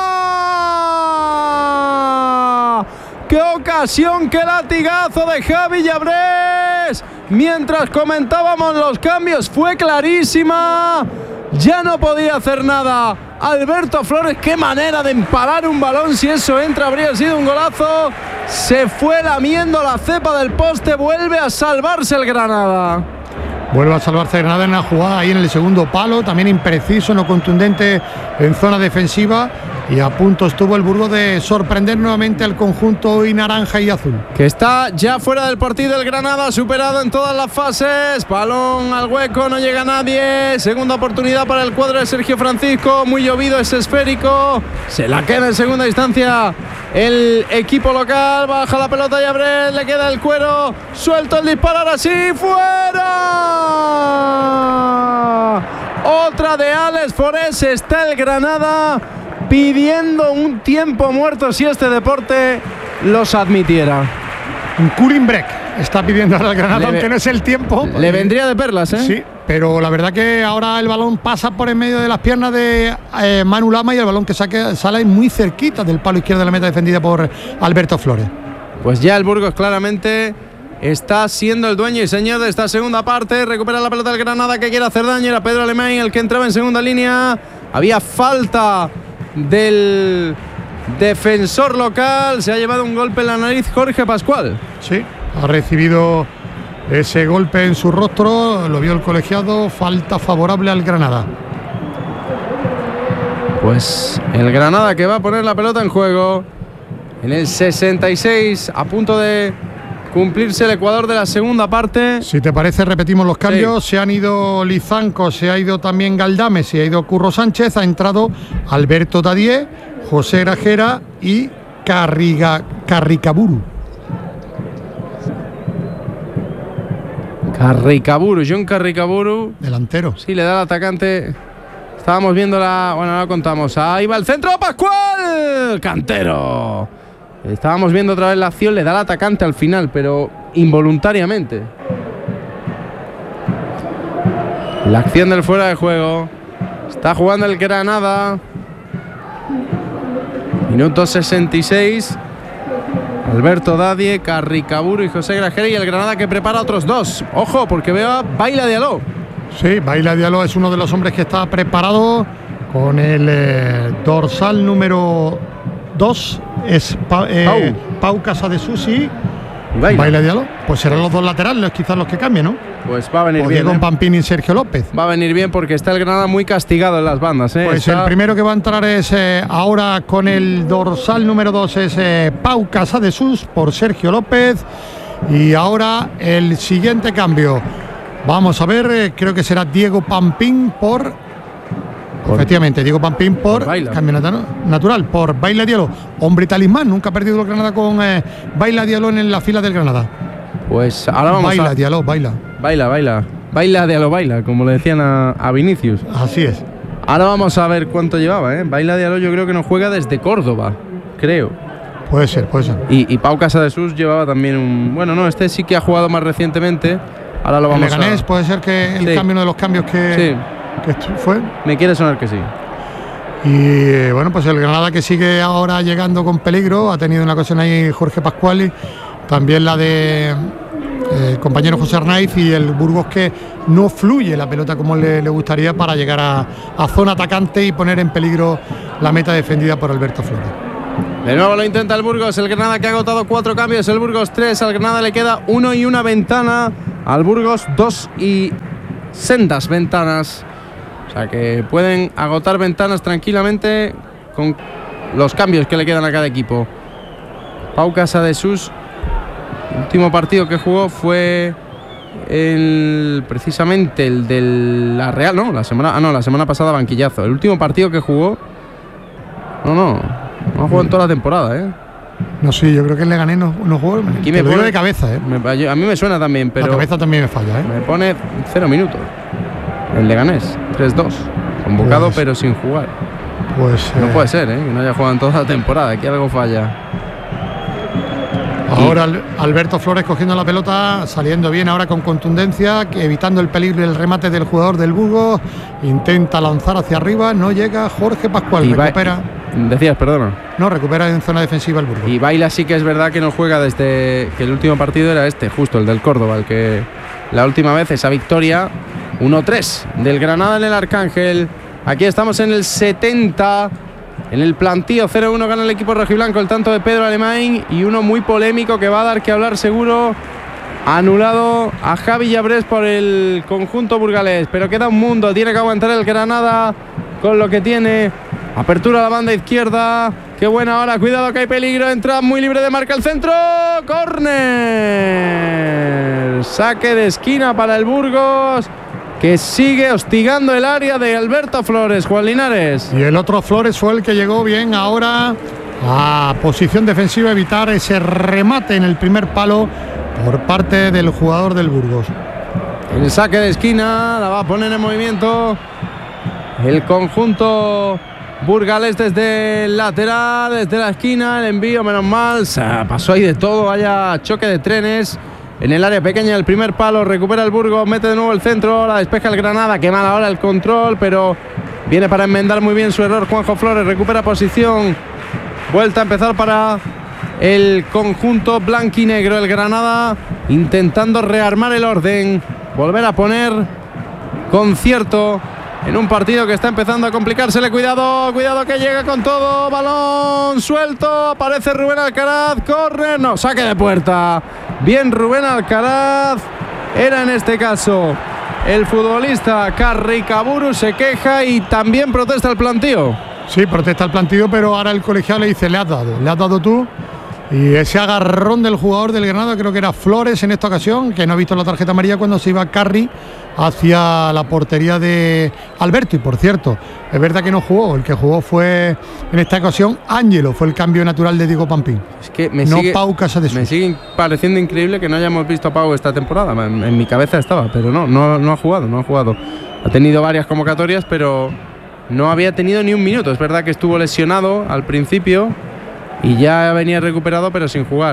¡Qué ocasión, qué latigazo de Javi Llabrés! Mientras comentábamos los cambios, fue clarísima. Ya no podía hacer nada Alberto Flores. Qué manera de empalar un balón. Si eso entra, habría sido un golazo. Se fue lamiendo la cepa del poste. Vuelve a salvarse el Granada. Vuelve a salvarse Granada en la jugada ahí en el segundo palo. También impreciso, no contundente en zona defensiva. Y a punto estuvo el Burgos de sorprender nuevamente al conjunto hoy naranja y azul. Que está ya fuera del partido el Granada, superado en todas las fases. Balón al hueco, no llega nadie. Segunda oportunidad para el cuadro de Sergio Francisco. Muy llovido ese esférico. Se la queda en segunda instancia el equipo local. Baja la pelota y abre, le queda el cuero. Suelto el disparo, ahora sí, ¡fuera! Otra de Alex Forés. Está el Granada pidiendo un tiempo muerto si este deporte los admitiera. Un cooling break está pidiendo ahora el Granada, aunque no es el tiempo. Le vendría de perlas, ¿eh? Sí, pero la verdad que ahora el balón pasa por en medio de las piernas de Manu Lama, y el balón que sale muy cerquita del palo izquierdo de la meta, defendida por Alberto Flores. Pues ya el Burgos claramente está siendo el dueño y señor de esta segunda parte. Recupera la pelota del Granada, que quiere hacer daño. Era Pedro Alemán el que entraba en segunda línea. Había falta del defensor local. Se ha llevado un golpe en la nariz Jorge Pascual. Sí, ha recibido ese golpe en su rostro, lo vio el colegiado. Falta favorable al Granada. Pues el Granada que va a poner la pelota en juego en el 66, a punto de cumplirse el ecuador de la segunda parte. Si te parece, repetimos los cambios. Sí. Se han ido Lizancos, se ha ido también Galdames, se ha ido Curro Sánchez, ha entrado Alberto Dadier, José Grajera y Carricaburu. John Carricaburu. Delantero. Sí, le da al atacante. Estábamos viendo ahora contamos. Ahí va el centro, Pascual. Cantero. Estábamos viendo otra vez la acción, le da al atacante al final, pero involuntariamente. La acción del fuera de juego. Está jugando el Granada. Minuto 66. Alberto Dadier, Carricaburu y José Grajera, y el Granada que prepara otros dos. Ojo, porque veo a Baila Diallo. Sí, Baila Diallo es uno de los hombres que está preparado con el dorsal número 2. Es Pau Casadesus y Baila Diallo. Pues serán los dos laterales quizás los que cambien, ¿no? Pues va a venir o bien. Diego Pampini y Sergio López. Va a venir bien porque está el Granada muy castigado en las bandas, ¿eh? Pues el primero que va a entrar es ahora con el dorsal número 2 es Pau Casadesus por Sergio López. Y ahora el siguiente cambio. Vamos a ver, creo que será Diego Pampín efectivamente, Diego Pampín por cambio natural, por Baila Diallo, hombre talismán, nunca ha perdido el Granada con Baila Diallo en la fila del Granada. Pues ahora vamos Baila Diallo, baila, como le decían a Vinicius. Así es. Ahora vamos a ver cuánto llevaba, ¿eh? Baila Diallo yo creo que no juega desde Córdoba, creo. Puede ser. Y Pau Casadesús llevaba también un... Bueno, no, este sí que ha jugado más recientemente. Ahora lo vamos a... Leganés, puede ser que el cambio, uno de los cambios que fue. Me quiere sonar que sí. Y bueno, pues el Granada que sigue ahora llegando con peligro. Ha tenido una ocasión ahí Jorge Pascuali. También la de el compañero José Arnaiz, y el Burgos que no fluye la pelota como le gustaría para llegar a zona atacante y poner en peligro la meta defendida por Alberto Flores. De nuevo lo intenta el Burgos, el Granada que ha agotado 4 cambios, el Burgos 3, al Granada le queda 1 y 1 ventana, al Burgos 2 y sendas ventanas, o sea que pueden agotar ventanas tranquilamente con los cambios que le quedan a cada equipo. Pau Casadesús, el último partido que jugó fue precisamente el de la Real, ¿no? La semana pasada banquillazo. El último partido que jugó no ha jugado en toda la temporada, ¿eh? No, sí, yo creo que el Leganés no jugó. Aquí me pone de cabeza, ¿eh? A mí me suena también, pero la cabeza también me falla, ¿eh? Me pone 0 minutos. El Leganés, 3-2. Convocado, pues, pero sin jugar. Pues no puede ser, ¿eh? Que no haya jugado en toda la temporada. Aquí algo falla. Ahora Alberto Flores cogiendo la pelota, saliendo bien ahora con contundencia, evitando el peligro y el remate del jugador del Burgos. Intenta lanzar hacia arriba, no llega Jorge Pascual, recupera. Decías, perdona. No, recupera en zona defensiva el Burgos. Y Baila sí que es verdad que no juega desde que el último partido era justo el del Córdoba, el que la última vez esa victoria 1-3 del Granada en el Arcángel. Aquí estamos en el 70. En el plantío 0-1 gana el equipo rojiblanco, el tanto de Pedro Alemán, y uno muy polémico que va a dar que hablar seguro. Anulado a Javi Llabrés por el conjunto burgalés, pero queda un mundo, tiene que aguantar el Granada con lo que tiene. Apertura a la banda izquierda, qué buena hora, cuidado que hay peligro, entra muy libre de marca el centro, córner, saque de esquina para el Burgos, que sigue hostigando el área de Alberto Flores, Juan Linares. Y el otro Flores fue el que llegó bien ahora a posición defensiva, evitar ese remate en el primer palo por parte del jugador del Burgos. El saque de esquina la va a poner en movimiento el conjunto burgalés desde el lateral, desde la esquina, el envío, menos mal, se pasó ahí de todo, vaya choque de trenes. En el área pequeña el primer palo, recupera el Burgos, mete de nuevo el centro, la despeja el Granada, qué mal ahora el control, pero viene para enmendar muy bien su error Juanjo Flores, recupera posición, vuelta a empezar para el conjunto blanquinegro, el Granada intentando rearmar el orden, volver a poner concierto en un partido que está empezando a complicársele. Cuidado que llega con todo, balón suelto, aparece Rubén Alcaraz, córner, no, saque de puerta. Bien Rubén Alcaraz, era en este caso el futbolista Carricaburu, se queja y también protesta el plantío. Sí, protesta el plantío, pero ahora el colegiado le dice, le has dado tú. Y ese agarrón del jugador del Granada, creo que era Flores en esta ocasión, que no ha visto la tarjeta amarilla cuando se iba Carri hacia la portería de Alberto. Y por cierto, es verdad que no jugó, el que jugó fue en esta ocasión Ángelo, fue el cambio natural de Diego Pampín. Es que Pau Casadesús. Me sigue pareciendo increíble que no hayamos visto a Pau esta temporada. En mi cabeza estaba, pero no ha jugado. Ha tenido varias convocatorias, pero no había tenido ni un minuto. Es verdad que estuvo lesionado al principio y ya venía recuperado, pero sin jugar.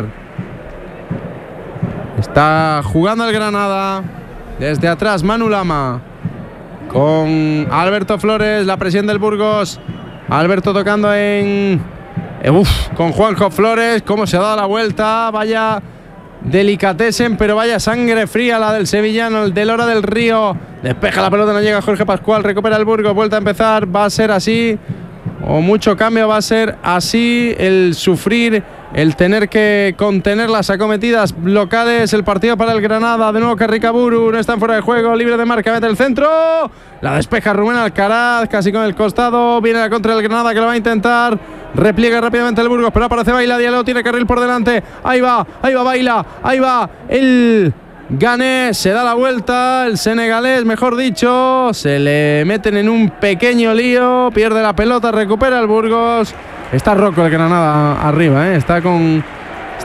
Está jugando el Granada desde atrás, Manu Lama con Alberto Flores, la presión del Burgos. Alberto tocando con Juanjo Flores, cómo se ha dado la vuelta, vaya delicatessen, pero vaya sangre fría la del sevillano, el del Hora del Río. Despeja la pelota, no llega Jorge Pascual, recupera el Burgos, vuelta a empezar, va a ser así. O mucho cambio, va a ser así, el sufrir, el tener que contener las acometidas locales. El partido para el Granada, de nuevo Carricaburu, no está fuera de juego, libre de marca, mete el centro, la despeja Rubén Alcaraz, casi con el costado, viene la contra del Granada que lo va a intentar, repliega rápidamente el Burgos, pero aparece Baila, Diallo tiene carril por delante, ahí va Baila, ahí va el Ganés, se da la vuelta, el senegalés, mejor dicho, se le meten en un pequeño lío, pierde la pelota, recupera el Burgos. Está roco el Granada arriba, está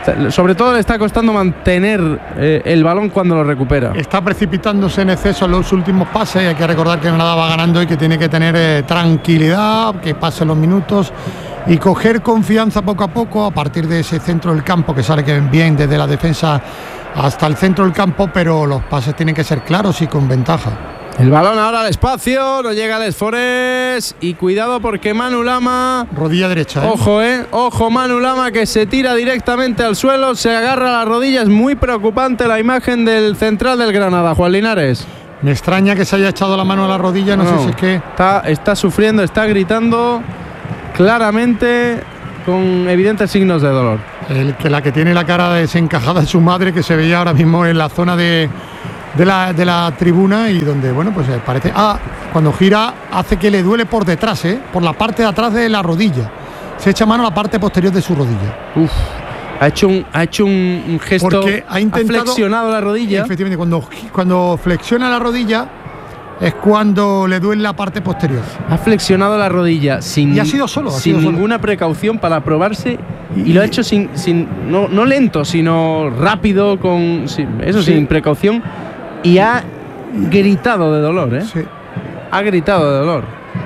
Sobre todo le está costando mantener el balón cuando lo recupera. Está precipitándose en exceso en los últimos pases. Hay que recordar que Granada va ganando y que tiene que tener tranquilidad, que pasen los minutos y coger confianza poco a poco a partir de ese centro del campo que sale bien desde la defensa hasta el centro del campo, pero los pases tienen que ser claros y con ventaja. El balón ahora al espacio, no llega Les Forest y cuidado porque Manu Lama, rodilla derecha, ojo Manu Lama que se tira directamente al suelo, se agarra a la rodilla. Es muy preocupante la imagen del central del Granada, Juan Linares. Me extraña que se haya echado la mano a la rodilla, no sé si es que está sufriendo, está gritando claramente con evidentes signos de dolor. La que tiene la cara desencajada es su madre, que se veía ahora mismo en la zona de la tribuna y donde, bueno, pues parece... cuando gira hace que le duele por detrás, por la parte de atrás de la rodilla. Se echa mano a la parte posterior de su rodilla. Ha hecho un gesto. Porque ha flexionado la rodilla. Efectivamente, cuando flexiona la rodilla es cuando le duele la parte posterior. Ha flexionado la rodilla y ha sido solo. Sin ninguna precaución para probarse y lo ha hecho no lento, sino rápido, sin precaución. Y ha gritado de dolor, Sí. Ha gritado de dolor.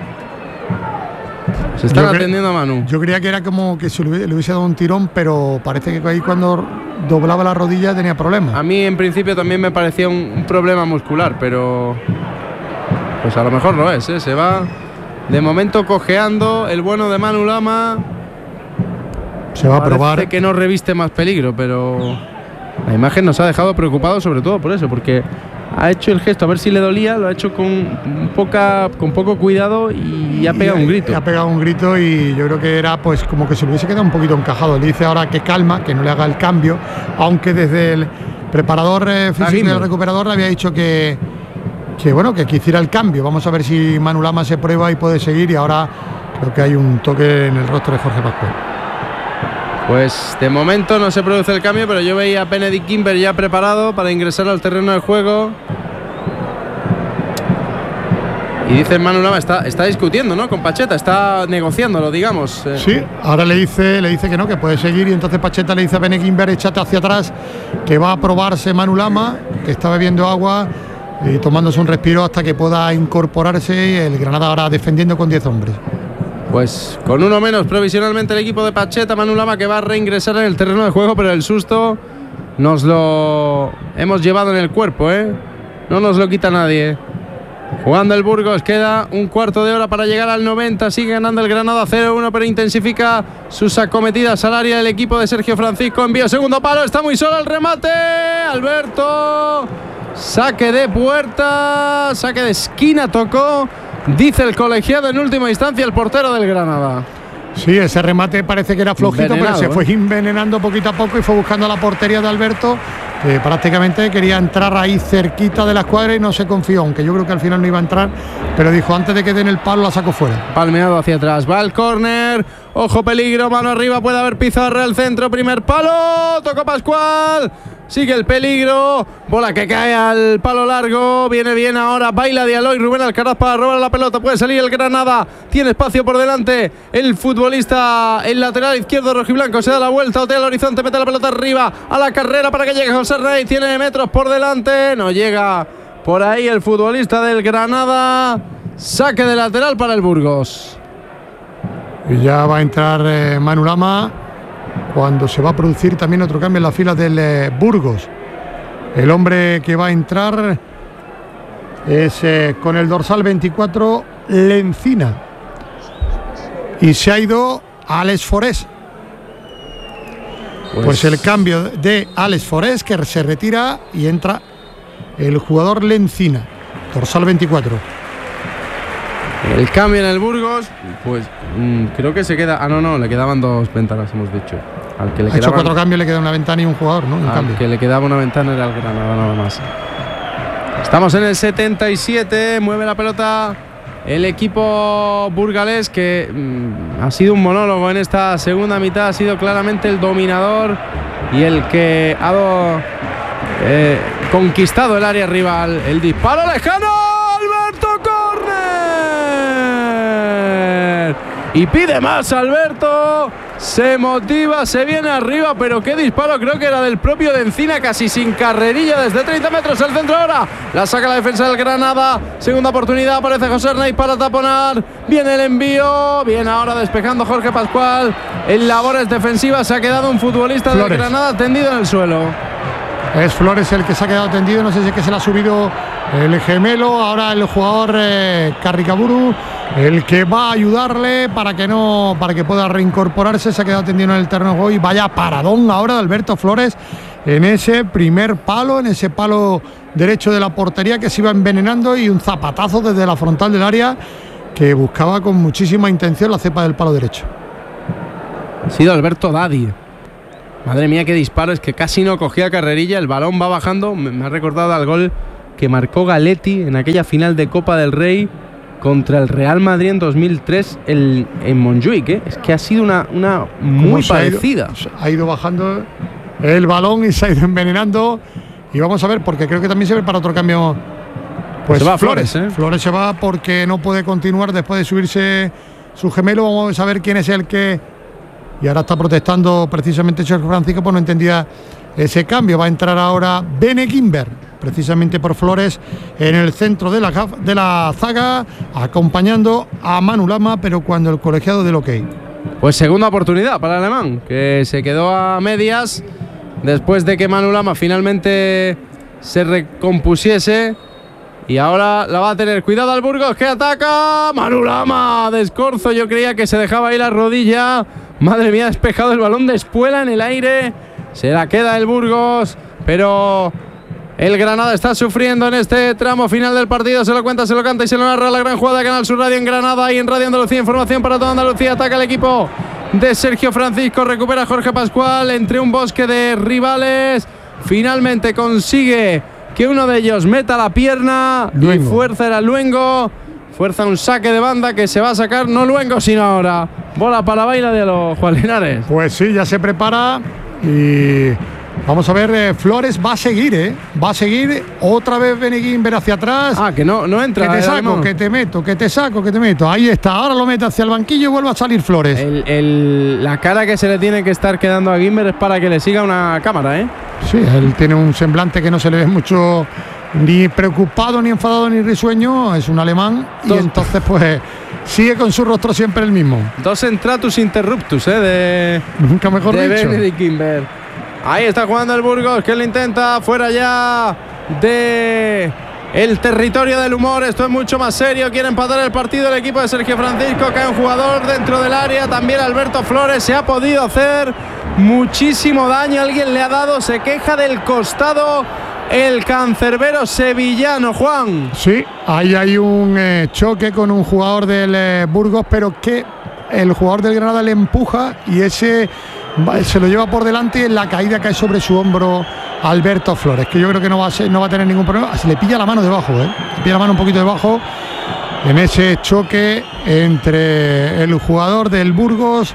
Se están atendiendo a Manu. Yo creía que era como que se le hubiese dado un tirón, pero parece que ahí cuando doblaba la rodilla tenía problemas. A mí en principio también me parecía un problema muscular, pero pues a lo mejor no es, Se va de momento cojeando el bueno de Manu Lama. Se va a probar. Parece que no reviste más peligro, pero la imagen nos ha dejado preocupados sobre todo por eso, porque ha hecho el gesto a ver si le dolía, lo ha hecho con poco cuidado y ha pegado un grito. Ha pegado un grito y yo creo que era pues como que se le hubiese quedado un poquito encajado. Le dice ahora que calma, que no le haga el cambio, aunque desde el preparador físico del recuperador le había dicho que hiciera el cambio. Vamos a ver si Manu Lama se prueba y puede seguir, y ahora creo que hay un toque en el rostro de Jorge Pascual. Pues de momento no se produce el cambio, pero yo veía a Benedict Kimber ya preparado para ingresar al terreno de juego. Y dice Manu Lama, está discutiendo, ¿no? Con Pacheta, está negociándolo, digamos. Sí, ahora le dice que no, que puede seguir, y entonces Pacheta le dice a Benedict Kimber, échate hacia atrás, que va a probarse Manu Lama, que está bebiendo agua y tomándose un respiro hasta que pueda incorporarse, y el Granada ahora defendiendo con 10 hombres. Pues con uno menos provisionalmente el equipo de Pacheta, Manu Lama, que va a reingresar en el terreno de juego, pero el susto nos lo hemos llevado en el cuerpo, no nos lo quita nadie. Jugando el Burgos, queda un cuarto de hora para llegar al 90, sigue ganando el Granada 0-1, pero intensifica sus acometidas al área el equipo de Sergio Francisco. Envío segundo palo, está muy solo el remate, Alberto, saque de puerta, saque de esquina, tocó, dice el colegiado en última instancia el portero del Granada. Sí, ese remate parece que era flojito, pero se fue envenenando poquito a poco y fue buscando la portería de Alberto, que prácticamente quería entrar ahí cerquita de la escuadra y no se confió, aunque yo creo que al final no iba a entrar, pero dijo antes de que den el palo la saco fuera. Palmeado hacia atrás, va el córner, ojo peligro, mano arriba, puede haber pizarra al centro, primer palo, tocó Pascual. Sigue el peligro, bola que cae al palo largo, viene bien ahora, baila Diallo, Rubén Alcaraz para robar la pelota, puede salir el Granada, tiene espacio por delante, el futbolista, el lateral izquierdo rojiblanco, se da la vuelta, otea el horizonte, mete la pelota arriba, a la carrera para que llegue José Rey, tiene metros por delante, no llega por ahí el futbolista del Granada, saque de lateral para el Burgos. Y ya va a entrar Manu Lama, cuando se va a producir también otro cambio en las filas del Burgos. El hombre que va a entrar es con el dorsal 24, Lencina, y se ha ido Alex Forés. Pues el cambio de Alex Forés, que se retira, y entra el jugador Lencina, dorsal 24. El cambio en el Burgos, pues creo que se queda. No, le quedaban dos ventanas, hemos dicho. Al que le ha hecho 4 cambios, le queda una ventana y un jugador, ¿no? Al que le quedaba una ventana era el Granada, nada más. Estamos en el 77, mueve la pelota el equipo burgalés, que ha sido un monólogo en esta segunda mitad, ha sido claramente el dominador y el que ha conquistado el área rival. El disparo lejano, Alberto, córner. Y pide más Alberto, se motiva, se viene arriba, pero qué disparo, creo que era del propio de Encina, casi sin carrerilla desde 30 metros el centro ahora, la saca la defensa del Granada, segunda oportunidad, aparece José Arnaiz para taponar, viene el envío, viene ahora despejando Jorge Pascual, en labores defensivas se ha quedado un futbolista del Granada tendido en el suelo. Es Flores el que se ha quedado tendido, no sé si es que se le ha subido el gemelo, ahora el jugador Carricaburu, el que va a ayudarle para que pueda reincorporarse, se ha quedado tendido en el terreno de juego y vaya paradón ahora de Alberto Flores en ese primer palo, en ese palo derecho de la portería que se iba envenenando y un zapatazo desde la frontal del área que buscaba con muchísima intención la cepa del palo derecho. Ha sido Alberto Dadi. Madre mía, qué disparo, es que casi no cogía carrerilla, el balón va bajando, me ha recordado al gol que marcó Galetti en aquella final de Copa del Rey contra el Real Madrid en 2003 en Montjuic, ¿eh? Es que ha sido una muy parecida. Ha ido bajando el balón y se ha ido envenenando y vamos a ver, porque creo que también se ve para otro cambio. Pues se va Flores, ¿eh? Flores se va porque no puede continuar después de subirse su gemelo, vamos a ver quién es el que... Y ahora está protestando precisamente Sergio Francisco, pues no entendía ese cambio. Va a entrar ahora Bene Guimber, precisamente por Flores, en el centro de la zaga, acompañando a Manu Lama, pero cuando el colegiado del OK. Pues segunda oportunidad para el alemán, que se quedó a medias después de que Manu Lama finalmente se recompusiese. Y ahora la va a tener. Cuidado al Burgos, que ataca. Manu Lama de escorzo. Yo creía que se dejaba ahí la rodilla. Madre mía, ha despejado el balón de Espuela en el aire. Se la queda el Burgos. Pero el Granada está sufriendo en este tramo final del partido. Se lo cuenta, se lo canta y se lo narra la gran jugada de Canal Sur Radio en Granada y en Radio Andalucía. Información para toda Andalucía. Ataca el equipo de Sergio Francisco. Recupera Jorge Pascual entre un bosque de rivales. Finalmente consigue que uno de ellos meta la pierna. Luengo. Y fuerza era Luengo. Fuerza un saque de banda que se va a sacar, no Luengo, sino ahora. Bola para la baila de los Juan Linares. Pues sí, ya se prepara y vamos a ver, Flores va a seguir, Va a seguir otra vez Beneguín, ver hacia atrás. Que no entra. Que te saco, que te meto, que te saco, que te meto. Ahí está, ahora lo mete hacia el banquillo y vuelve a salir Flores. La cara que se le tiene que estar quedando a Guimber es para que le siga una cámara, ¿eh? Sí, él tiene un semblante que no se le ve mucho ni preocupado, ni enfadado, ni risueño. Es un alemán y entonces pues sigue con su rostro siempre el mismo. Dos entratus interruptus, nunca mejor de dicho. Benedict Guimber. Ahí está jugando el Burgos, que lo intenta fuera ya de el territorio del humor. Esto es mucho más serio. Quiere empatar el partido el equipo de Sergio Francisco. Cae un jugador dentro del área. También Alberto Flores. Se ha podido hacer muchísimo daño. Alguien le ha dado. Se queja del costado el cancerbero sevillano, Juan. Sí, ahí hay un choque con un jugador del Burgos, pero que el jugador del Granada le empuja y ese se lo lleva por delante y en la caída cae sobre su hombro Alberto Flores, que yo creo que no va a tener ningún problema. Se le pilla la mano debajo, Se pilla la mano un poquito debajo en ese choque entre el jugador del Burgos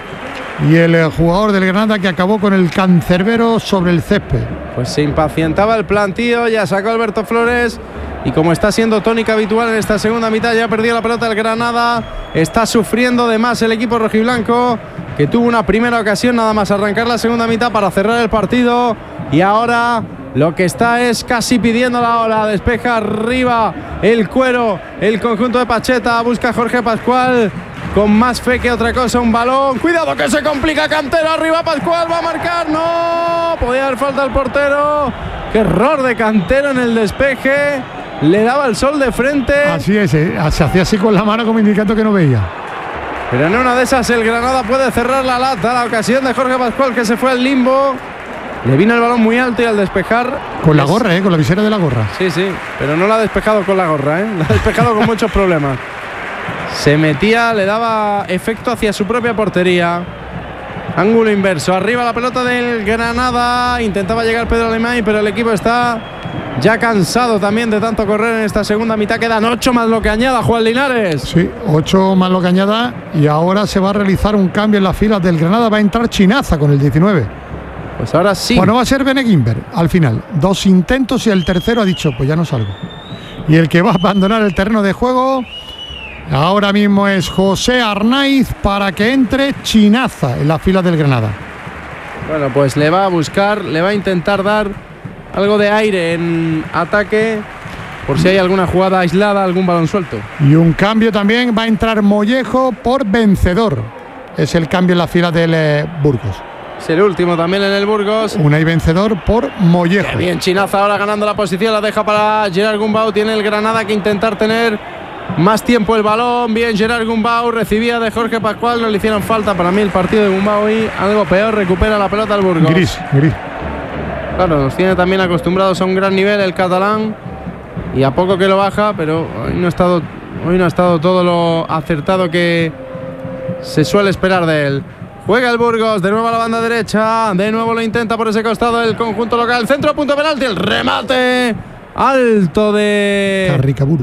y el jugador del Granada, que acabó con el cancerbero sobre el césped. Pues se impacientaba el plantío, ya sacó Alberto Flores y como está siendo tónica habitual en esta segunda mitad, ya perdió la pelota el Granada. Está sufriendo de más el equipo rojiblanco, que tuvo una primera ocasión nada más arrancar la segunda mitad para cerrar el partido, y ahora lo que está es casi pidiendo la ola. Despeja arriba el Cuero, el conjunto de Pacheta, busca Jorge Pascual con más fe que otra cosa, un balón, cuidado que se complica Cantero, arriba Pascual, va a marcar, no, podía dar falta al portero. Qué error de Cantero en el despeje, le daba el sol de frente. Así es, se hacía así con la mano como indicando que no veía. Pero en una de esas el Granada puede cerrar la lata. La ocasión de Jorge Pascual, que se fue al limbo. Le vino el balón muy alto y al despejar... Con la gorra, con la visera de la gorra. Sí, pero no la ha despejado con la gorra, La ha despejado con muchos problemas. Se metía, le daba efecto hacia su propia portería. Ángulo inverso. Arriba la pelota del Granada. Intentaba llegar Pedro Alemán, pero el equipo está ya cansado también de tanto correr en esta segunda mitad. Quedan 8 más lo que añada Juan Linares. Sí, 8 más lo que añada. Y ahora se va a realizar un cambio en las filas del Granada. Va a entrar Chinaza con el 19. Pues ahora sí. Bueno, va a ser Bene Guimber al final. 2 intentos y el tercero ha dicho, pues ya no salgo. Y el que va a abandonar el terreno de juego Ahora mismo es José Arnaiz para que entre Chinaza en la fila del Granada. Bueno, pues le va a buscar, le va a intentar dar algo de aire en ataque por si hay alguna jugada aislada, algún balón suelto. Y un cambio también, va a entrar Mollejo por Vencedor. Es el cambio en la fila del Burgos. Es el último también en el Burgos. Unai Vencedor por Mollejo. Qué bien, Chinaza ahora ganando la posición, la deja para Gerard Gumbau. Tiene el Granada que intentar tener más tiempo el balón. Bien, Gerard Gumbau recibía de Jorge Pascual, no le hicieron falta para mí el partido de Gumbau y algo peor, recupera la pelota el Burgos. Gris. Claro, nos tiene también acostumbrados a un gran nivel el catalán y a poco que lo baja, pero hoy no ha estado todo lo acertado que se suele esperar de él. Juega el Burgos, de nuevo a la banda derecha, de nuevo lo intenta por ese costado el conjunto local, centro, punto penalti, el remate alto de Carricaburu.